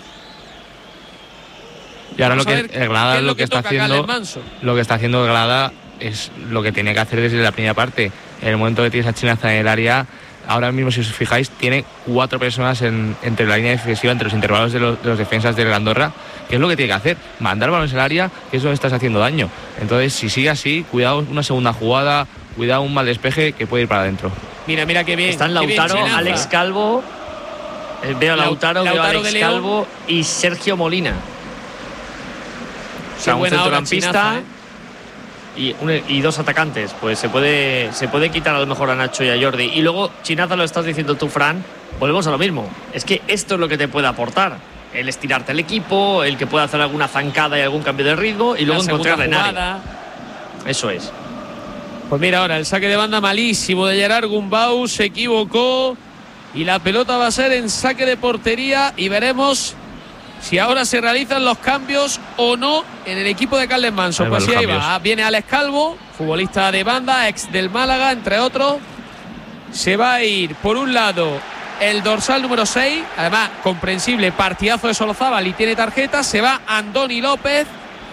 Y ahora lo que el Granada lo, lo que está haciendo, lo que está haciendo el Granada es lo que tiene que hacer desde la primera parte. En el momento que tiene esa chinaza en el área, ahora mismo, si os fijáis, tiene cuatro personas en, entre la línea defensiva, entre los intervalos de los, de los defensas del Andorra, que es lo que tiene que hacer, mandar balones al área, que es donde estás haciendo daño. Entonces, si sigue así, cuidado una segunda jugada, cuidado un mal despeje que puede ir para adentro. Mira, mira qué bien. Están Lautaro, bien, Alex Calvo, eh, veo a Lautaro, Lautaro, veo a Alex Calvo y Sergio Molina. O sea, un centrocampista, ¿eh? Y, un, y dos atacantes, pues se puede se puede quitar a lo mejor a Nacho y a Jordi. Y luego, chinaza, lo estás diciendo tú, Fran, volvemos a lo mismo. Es que esto es lo que te puede aportar: el estirarte el equipo, el que pueda hacer alguna zancada y algún cambio de ritmo, y luego encontrar en área. Eso es. Pues mira, ahora el saque de banda malísimo de Gerard Gumbau, se equivocó y la pelota va a ser en saque de portería, y veremos si ahora se realizan los cambios o no en el equipo de Carles Manso. Pues sí, ahí va. Viene Alex Calvo, futbolista de banda, ex del Málaga, entre otros. Se va a ir, por un lado, el dorsal número seis, además comprensible, partidazo de Solozábal y tiene tarjeta. Se va Andoni López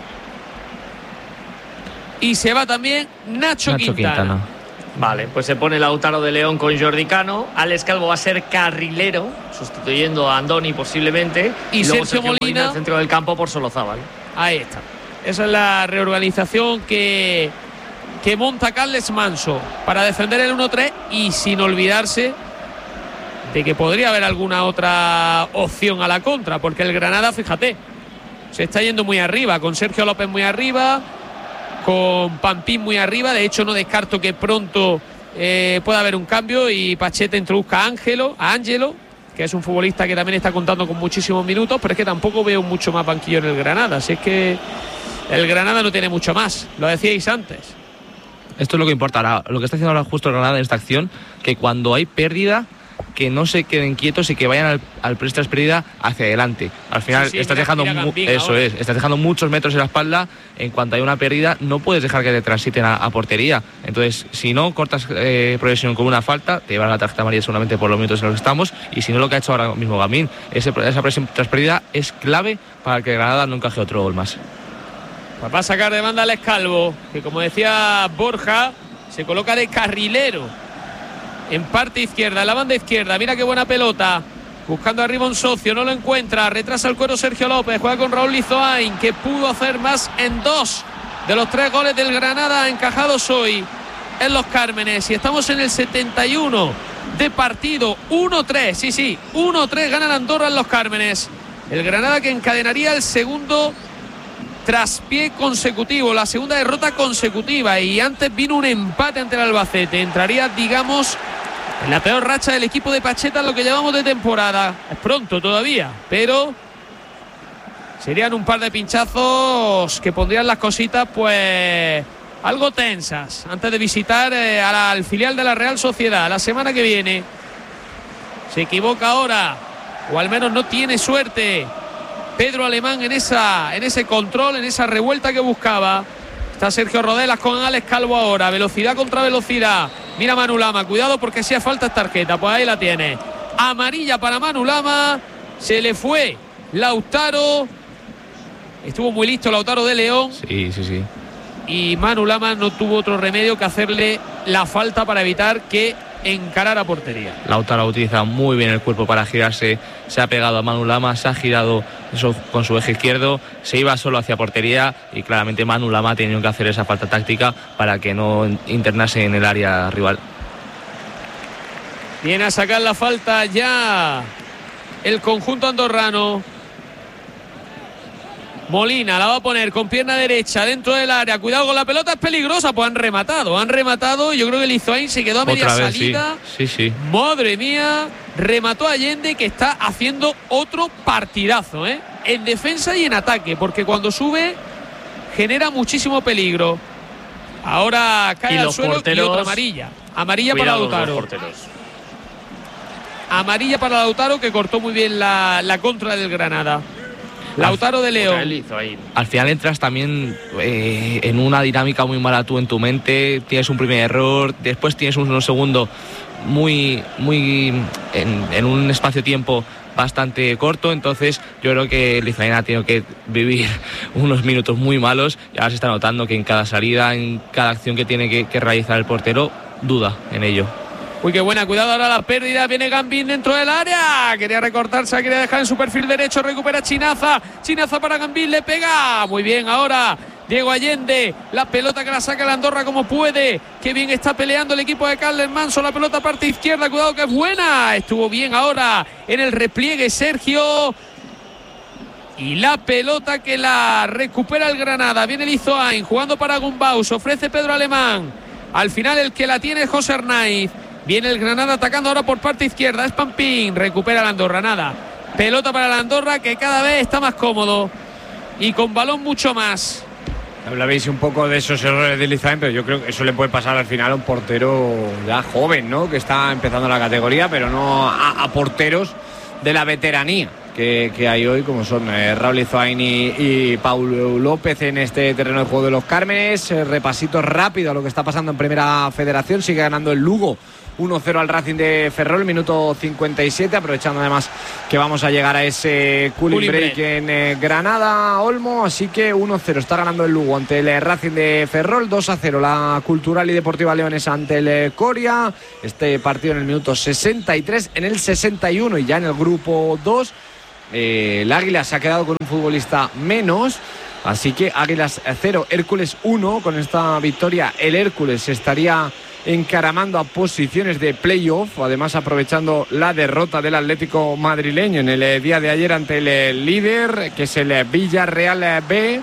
y se va también Nacho, Nacho Quintana. Quintana. Vale, pues se pone Lautaro de León con Jordi Cano. Alex Calvo va a ser carrilero, sustituyendo a Andoni posiblemente. Y, y luego Sergio, Sergio Molina en el centro del campo por Solozábal. Ahí está. Esa es la reorganización que, que monta Carles Manso para defender el uno tres, y sin olvidarse de que podría haber alguna otra opción a la contra, porque el Granada, fíjate, se está yendo muy arriba, con Sergio López muy arriba, con Pampín muy arriba. De hecho, no descarto que pronto eh, pueda haber un cambio y Pacheta introduzca a Ángelo, a Ángelo, que es un futbolista que también está contando con muchísimos minutos, pero es que tampoco veo mucho más banquillo en el Granada. Así es que el Granada no tiene mucho más, lo decíais antes. Esto es lo que importa ahora, lo que está haciendo ahora justo el Granada en esta acción, que cuando hay pérdida, que no se queden quietos y que vayan al, al press tras pérdida hacia adelante. Al final sí, sí, estás mira, dejando mira mu- eso ahora. es, estás dejando muchos metros en la espalda. En cuanto hay una pérdida, no puedes dejar que te transiten a, a portería. Entonces, si no cortas eh, progresión con una falta, te llevan la tarjeta amarilla solamente por los minutos en los que estamos. Y si no, lo que ha hecho ahora mismo Gamín, ese, esa presión tras pérdida es clave para que Granada no encaje otro gol más. Pues va a sacar de banda Alex Calvo, que como decía Borja, se coloca de carrilero en parte izquierda, en la banda izquierda. Mira qué buena pelota, buscando arriba un socio, no lo encuentra, retrasa el cuero Sergio López, juega con Raúl Lizoain, que pudo hacer más en dos de los tres goles del Granada encajados hoy en Los Cármenes. Y estamos en el setenta y uno de partido, uno tres, sí, sí, uno tres gana el Andorra en Los Cármenes. El Granada que encadenaría el segundo traspié consecutivo, la segunda derrota consecutiva, y antes vino un empate ante el Albacete. Entraría, digamos, en la peor racha del equipo de Pacheta en lo que llevamos de temporada. Es pronto todavía, pero serían un par de pinchazos que pondrían las cositas pues algo tensas antes de visitar eh, a la, al filial de la Real Sociedad la semana que viene. Se equivoca ahora, o al menos no tiene suerte, Pedro Alemán en esa en ese control, en esa revuelta que buscaba. Está Sergio Rodelas con Alex Calvo ahora, velocidad contra velocidad. Mira Manu Lama, cuidado porque si hace falta es tarjeta, pues ahí la tiene. Amarilla para Manu Lama, se le fue Lautaro. Estuvo muy listo Lautaro de León. Sí, sí, sí. Y Manu Lama no tuvo otro remedio que hacerle la falta para evitar que encarara portería. Lautaro utiliza muy bien el cuerpo para girarse, se ha pegado a Manu Lama, se ha girado eso con su eje izquierdo, se iba solo hacia portería y claramente Manu Lama ha tenido que hacer esa falta táctica para que no internase en el área rival. Viene a sacar la falta ya el conjunto andorrano. Molina la va a poner con pierna derecha dentro del área. Cuidado con la pelota, es peligrosa. Pues han rematado, han rematado. Yo creo que Lizoain se quedó a media Otra vez, salida. Sí, sí, sí. Madre mía, remató Allende, que está haciendo otro partidazo, ¿eh? En defensa y en ataque, porque cuando sube genera muchísimo peligro. Ahora cae y al los suelo porteros, y otra amarilla. Amarilla para Lautaro. amarilla para Lautaro, que cortó muy bien la, la contra del Granada. Lautaro de León. Al final entras también eh, en una dinámica muy mala tú en tu mente, tienes un primer error, después tienes un segundo muy, muy en, en un espacio-tiempo bastante corto, entonces yo creo que Lizaina ha tenido que vivir unos minutos muy malos y ahora se está notando que en cada salida, en cada acción que tiene que, que realizar el portero, duda en ello. Uy, qué buena, cuidado ahora la pérdida, viene Gambín dentro del área, quería recortarse, quería dejar en su perfil derecho, recupera Chinaza, Chinaza para Gambín, le pega, muy bien ahora Diego Allende, la pelota que la saca el Andorra como puede, qué bien está peleando el equipo de Carles Manso, la pelota parte izquierda, cuidado que es buena, estuvo bien ahora en el repliegue Sergio, y la pelota que la recupera el Granada, viene Lizoain jugando para Gumbaus, ofrece Pedro Alemán, al final el que la tiene es José Hernáiz. Viene el Granada atacando ahora por parte izquierda. Es Pampín. Recupera el Andorra. Nada. Pelota para el Andorra que cada vez está más cómodo. Y con balón mucho más. Hablabais un poco de esos errores de Lizain, pero yo creo que eso le puede pasar al final a un portero ya joven, ¿no? Que está empezando la categoría, pero no a, a porteros de la veteranía que, que hay hoy, como son eh, Raúl Lizoain y, y Paulo López en este terreno de juego de los Cármenes. Eh, repasito rápido a lo que está pasando en Primera Federación. Sigue ganando el Lugo uno cero al Racing de Ferrol, minuto cincuenta y siete, aprovechando además que vamos a llegar a ese cooling break en eh, Granada, Olmo, así que uno cero está ganando el Lugo ante el Racing de Ferrol, dos a cero la Cultural y Deportiva Leonesa ante el Coria, este partido en el minuto sesenta y tres, en el sesenta y uno y ya en el grupo dos, eh, el Águila se ha quedado con un futbolista menos. Así que Águilas cero, Hércules uno. Con esta victoria el Hércules se estaría encaramando a posiciones de playoff, además aprovechando la derrota del Atlético madrileño en el día de ayer ante el líder, que es el Villarreal B,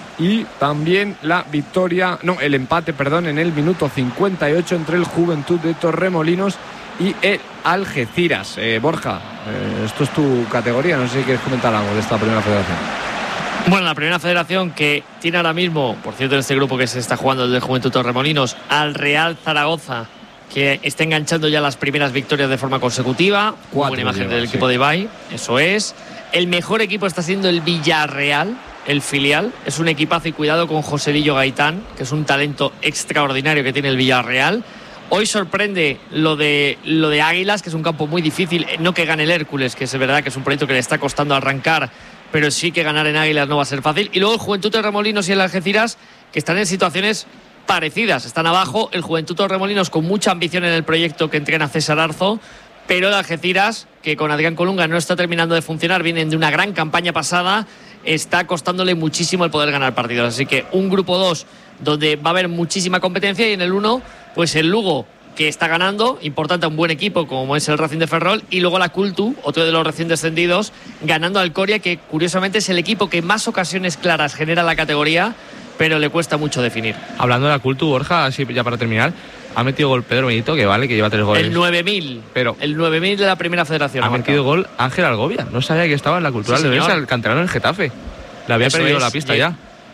y también la victoria, no, el empate, perdón, en el minuto cincuenta y ocho entre el Juventud de Torremolinos y el Algeciras. Eh, Borja, eh, esto es tu categoría, no sé si quieres comentar algo de esta Primera Federación. Bueno, la Primera Federación que tiene ahora mismo, por cierto, en este grupo que se está jugando desde el Juventud Torremolinos, al Real Zaragoza, que está enganchando ya las primeras victorias de forma consecutiva. Cuatro, buena imagen lleva, del sí. equipo de Ibai, eso es. El mejor equipo está siendo el Villarreal, el filial. Es un equipazo y cuidado con Joselillo Gaitán, que es un talento extraordinario que tiene el Villarreal. Hoy sorprende lo de, lo de Águilas, que es un campo muy difícil. No que gane el Hércules, que es verdad que es un proyecto que le está costando arrancar, pero sí que ganar en Águilas no va a ser fácil. Y luego el Juventud Torremolinos y el Algeciras, que están en situaciones parecidas. Están abajo, el Juventud Torremolinos con mucha ambición en el proyecto que entrena César Arzo, pero el Algeciras, que con Adrián Colunga no está terminando de funcionar, vienen de una gran campaña pasada, está costándole muchísimo el poder ganar partidos. Así que un grupo dos donde va a haber muchísima competencia, y en el uno, pues el Lugo, que está ganando, importante a un buen equipo como es el Racing de Ferrol, y luego la Cultu, otro de los recién descendidos, ganando al Coria, que curiosamente es el equipo que más ocasiones claras genera la categoría, pero le cuesta mucho definir. Hablando de la Cultu, Borja, así ya para terminar, ha metido gol Pedro Benito, que vale, que lleva tres goles. El nueve mil, pero el nueve mil de la Primera Federación. Ha, ha metido gol Ángel Algovia, no sabía que estaba en la Cultural sí, de Besa, el canterano del Getafe. Le había Eso perdido es. la pista Lleg- ya.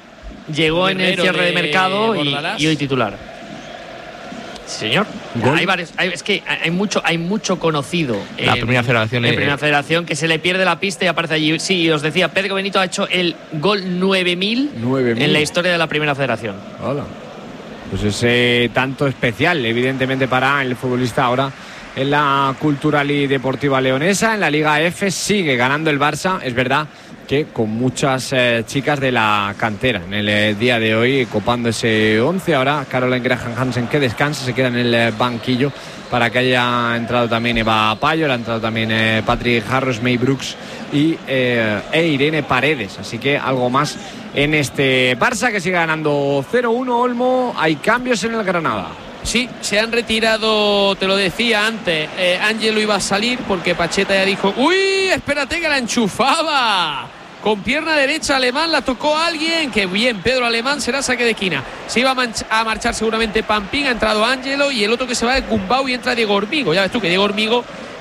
Llegó en el cierre de, de mercado y, y hoy titular. Señor, ¿Gol? hay varios, hay, es que hay mucho, hay mucho conocido la en, primera federación, en primera federación que se le pierde la pista y aparece allí. Sí, os decía, Pedro Benito ha hecho el gol nueve mil en la historia de la Primera Federación. Hola. Pues ese tanto especial, evidentemente, para el futbolista ahora en la Cultural y Deportiva Leonesa. En la Liga F sigue ganando el Barça, es verdad que con muchas eh, chicas de la cantera en el eh, día de hoy, copando ese once. Ahora Caroline Graham Hansen, que descansa, se queda en el eh, banquillo, para que haya entrado también Eva Payo, ha entrado también eh, Patrick Harris, May Brooks y eh, e Irene Paredes. Así que algo más en este Barça, que sigue ganando cero uno. Olmo, hay cambios en el Granada. Sí, se han retirado, te lo decía antes, eh, Ángelo iba a salir porque Pacheta ya dijo, uy, espérate que la enchufaba. Con pierna derecha Alemán, la tocó a alguien, que bien, Pedro Alemán, será saque de esquina. Se iba a, manch- a marchar seguramente Pampín, ha entrado Ángelo, y el otro que se va es Gumbau y entra Diego Hormigo. Ya ves tú que Diego Hormigo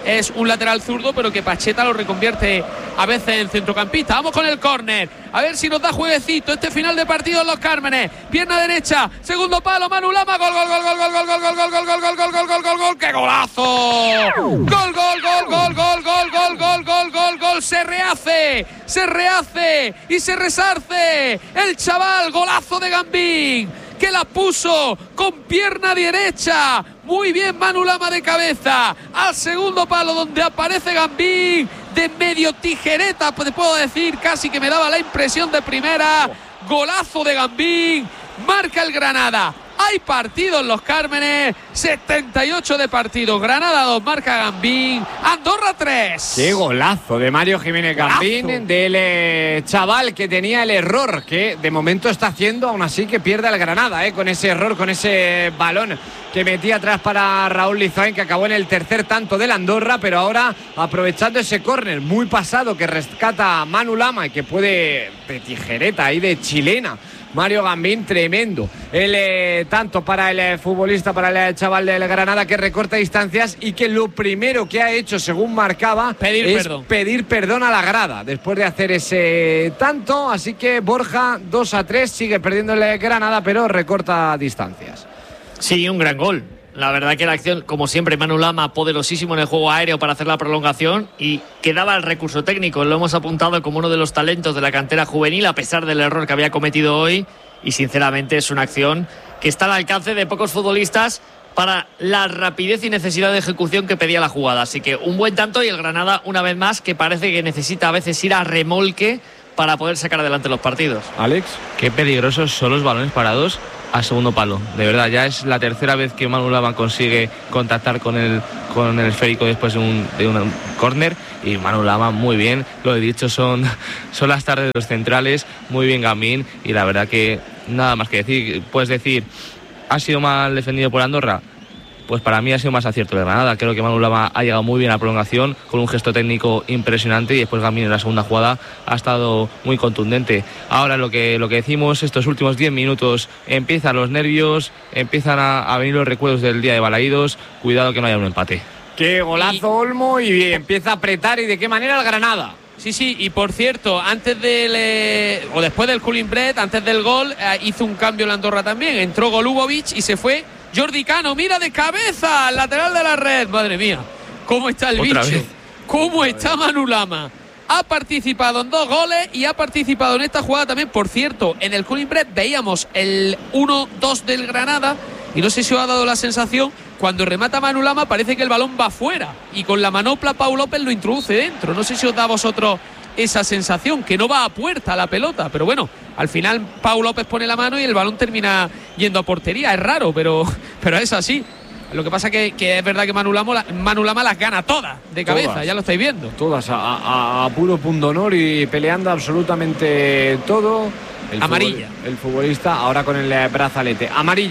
es un lateral zurdo, pero que Pacheta lo reconvierte a veces en centrocampista. Vamos con el córner, a ver si nos da jueguecito este final de partido en Los Cármenes. Pierna derecha, segundo palo, Manu Lama, gol, gol, gol, gol, gol, gol, gol, gol, gol, gol, gol, gol, gol, gol, gol, gol, gol, ¡qué golazo! Gol, gol, gol, gol, gol, gol, gol, gol, gol, gol, gol, se rehace, se rehace y se resarce el chaval, golazo de Gambín, que la puso con pierna derecha. Muy bien Manu Lama de cabeza al segundo palo, donde aparece Gambín de medio tijereta, pues te puedo decir, casi que me daba la impresión de primera. Golazo de Gambín, marca el Granada. Hay partido en Los Cármenes, setenta y ocho de partido, Granada dos, marca Gambín, Andorra tres. Qué golazo de Mario Jiménez Gambín, golazo del eh, chaval que tenía el error, que de momento está haciendo, aún así que pierde el Granada, eh, con ese error, con ese balón que metía atrás para Raúl Lizoain, que acabó en el tercer tanto del Andorra, pero ahora aprovechando ese córner muy pasado que rescata Manu Lama y que puede de tijereta ahí de chilena Mario Gambín, tremendo el eh, tanto para el eh, futbolista, para el eh, chaval del Granada, que recorta distancias y que lo primero que ha hecho, según marcaba, pedir es perdón. pedir perdón a la grada después de hacer ese tanto. Así que Borja, dos a tres, sigue perdiendo el eh, Granada, pero recorta distancias. Sí, un gran gol. La verdad que la acción, como siempre, Manu Lama poderosísimo en el juego aéreo para hacer la prolongación, y quedaba el recurso técnico. Lo hemos apuntado como uno de los talentos de la cantera juvenil, a pesar del error que había cometido hoy, y sinceramente es una acción que está al alcance de pocos futbolistas para la rapidez y necesidad de ejecución que pedía la jugada. Así que un buen tanto, y el Granada, una vez más, que parece que necesita a veces ir a remolque para poder sacar adelante los partidos. Alex, qué peligrosos son los balones parados a segundo palo. De verdad, ya es la tercera vez que Manu Lama consigue contactar con el, con el esférico después de un, de un córner, y Manu Lama muy bien. Lo he dicho, son, son las tardes de los centrales, muy bien Gambín, y la verdad que nada más que decir. Puedes decir, ¿ha sido mal defendido por Andorra? Pues para mí ha sido más acierto de Granada. Creo que Manu Lama ha llegado muy bien a la prolongación, con un gesto técnico impresionante, y después Gambín en la segunda jugada ha estado muy contundente. Ahora lo que, lo que decimos, estos últimos diez minutos empiezan los nervios, empiezan a, a venir los recuerdos del día de Balaídos. Cuidado que no haya un empate. Qué golazo, y Olmo, y empieza a apretar, y de qué manera el Granada. Sí, sí, y por cierto, antes del eh, o después del cooling break, antes del gol, eh, hizo un cambio en Andorra también. Entró Golubovic y se fue Jordi Cano, mira de cabeza al lateral de la red. Madre mía, cómo está el Otra bicho, vez. cómo está Manu Lama. Ha participado en dos goles y ha participado en esta jugada también. Por cierto, en el cooling break veíamos el uno dos del Granada, y no sé si os ha dado la sensación, cuando remata Manu Lama parece que el balón va fuera, y con la manopla Pau López lo introduce dentro. No sé si os da a vosotros esa sensación, que no va a puerta la pelota, pero bueno, al final Pau López pone la mano y el balón termina yendo a portería. Es raro, pero, pero es así. Lo que pasa que, que es verdad que Manu Lama, Manu Lama las gana todas de cabeza, todas, ya lo estáis viendo. Todas a, a, a puro pundonor y peleando absolutamente todo. El amarilla. Futbol, el futbolista ahora con el brazalete.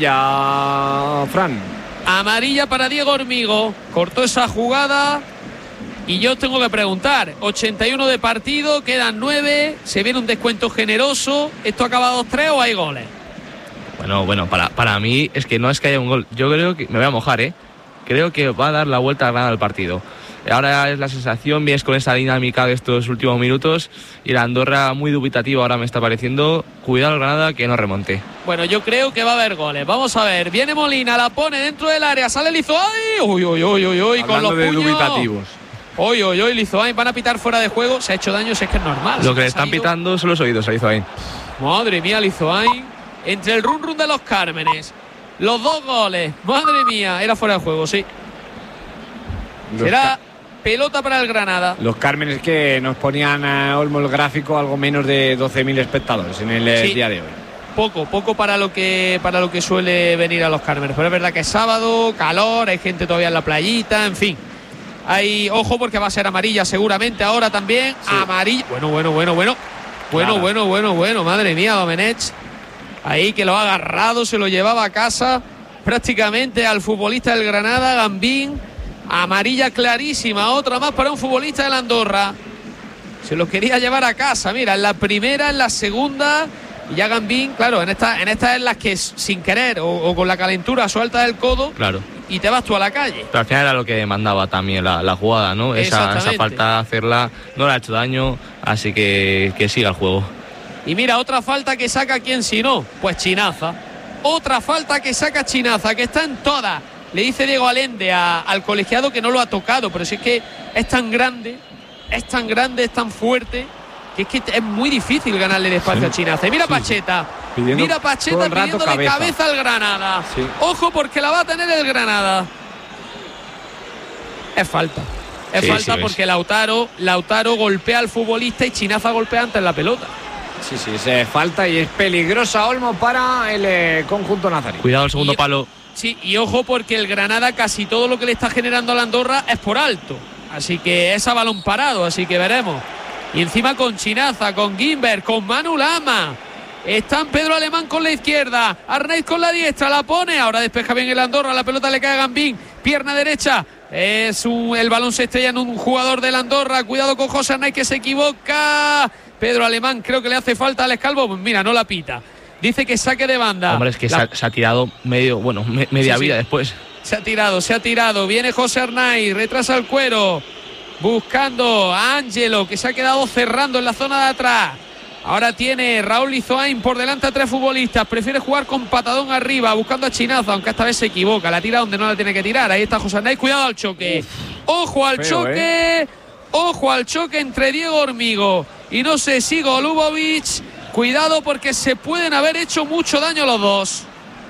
Amarilla, Fran. Amarilla para Diego Hormigo. Cortó esa jugada. Y yo tengo que preguntar, ochenta y uno de partido, quedan nueve, se viene un descuento generoso, ¿esto acaba dos tres o hay goles? Bueno, bueno, para, para mí es que no es que haya un gol. Yo creo que, me voy a mojar, ¿eh? Creo que va a dar la vuelta a Granada al partido. Ahora es la sensación, vienes con esa dinámica de estos últimos minutos, y la Andorra muy dubitativa ahora me está pareciendo. Cuidado Granada que no remonte. Bueno, yo creo que va a haber goles. Vamos a ver, viene Molina, la pone dentro del área, sale Lizoain. Uy, uy, uy, uy, uy, con los de puños. dubitativos. Hoy, hoy, hoy, Lizoain, van a pitar fuera de juego. Se ha hecho daño, si es que es normal. Lo que le están pitando son los oídos a Lizoain. Madre mía, Lizoain. Entre el run run de los Cármenes, los dos goles. Madre mía, era fuera de juego, sí. Los Será pelota para el Granada. Los Cármenes que nos ponían a Olmo el gráfico, algo menos de doce mil espectadores en el Sí. día de hoy. Poco, poco para lo que para lo que suele venir a los Cármenes. Pero es verdad que es sábado, calor, hay gente todavía en la playita, en fin. Hay, ojo, porque va a ser amarilla seguramente ahora también. Sí. Amarilla. Bueno, bueno, bueno, bueno. Bueno, Clara. bueno, bueno, bueno. Madre mía, Domenech. Ahí que lo ha agarrado, se lo llevaba a casa prácticamente al futbolista del Granada, Gambín. Amarilla clarísima, otra más para un futbolista del Andorra. Se lo quería llevar a casa. Mira, en la primera, en la segunda. Y ya Gambín, claro, en esta, en esta es las que sin querer o, o con la calentura suelta del codo. Claro. y te vas tú a la calle. Pero al final era lo que demandaba también la, la jugada, ¿no? Esa, esa falta hacerla no le ha hecho daño, así que que siga el juego. Y mira, otra falta que saca quién si no, pues Chinaza. Otra falta que saca Chinaza, que está en todas. Le dice Diego Allende a, al colegiado que no lo ha tocado, pero si es que es tan grande, es tan grande, es tan fuerte, que es que es muy difícil ganarle de espacio sí. a Chinaza. Y mira sí, Pacheta, sí. mira Pacheta pidiéndole cabeza. cabeza al Granada. Sí. Ojo porque la va a tener el Granada. Es falta. Es sí, falta sí, porque Lautaro, Lautaro golpea al futbolista y Chinaza golpea antes la pelota. Sí, sí, se falta y es peligrosa Olmo para el eh, conjunto nazarí. Cuidado el segundo y, palo. Sí, y ojo porque el Granada casi todo lo que le está generando a la Andorra es por alto. Así que es a balón parado, así que veremos. Y encima con Chinaza, con Guimber, con Manu Lama. Están Pedro Alemán con la izquierda, Arnaiz con la diestra, la pone, ahora despeja bien el Andorra, la pelota le cae a Gambín, pierna derecha. Es un, el balón se estrella en un jugador del Andorra. Cuidado con José Arnaiz que se equivoca. Pedro Alemán creo que le hace falta al Escalvo. Pues mira, no la pita. Dice que saque de banda. Hombre, es que la... se, ha, se ha tirado medio, bueno, me, media sí, vida sí. después. Se ha tirado, se ha tirado. Viene José Arnaiz, retrasa el cuero. Buscando a Ángelo que se ha quedado cerrando en la zona de atrás. Ahora tiene Raúl Lizoain por delante a tres futbolistas. Prefiere jugar con patadón arriba, buscando a Chinaza, aunque esta vez se equivoca. La tira donde no la tiene que tirar. Ahí está José Arnaiz. Cuidado al choque. Uf, ojo al feo, choque. ¿eh? Ojo al choque entre Diego Hormigo y no sé si Golubovic. Cuidado porque se pueden haber hecho mucho daño los dos.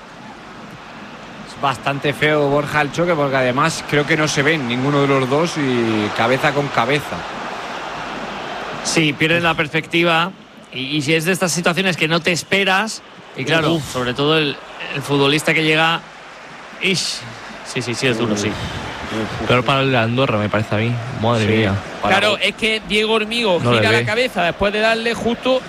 Es bastante feo, Borja, el choque, porque además creo que no se ven ninguno de los dos y cabeza con cabeza. Sí, pierden la perspectiva. Y, y si es de estas situaciones que no te esperas, y claro, Uf. sobre todo el, el futbolista que llega. Ish. Sí, sí, sí, es duro, sí. Pero para el Andorra, me parece a mí. Madre sí. mía. Claro, es que Diego Hormigo no gira la cabeza después de darle justo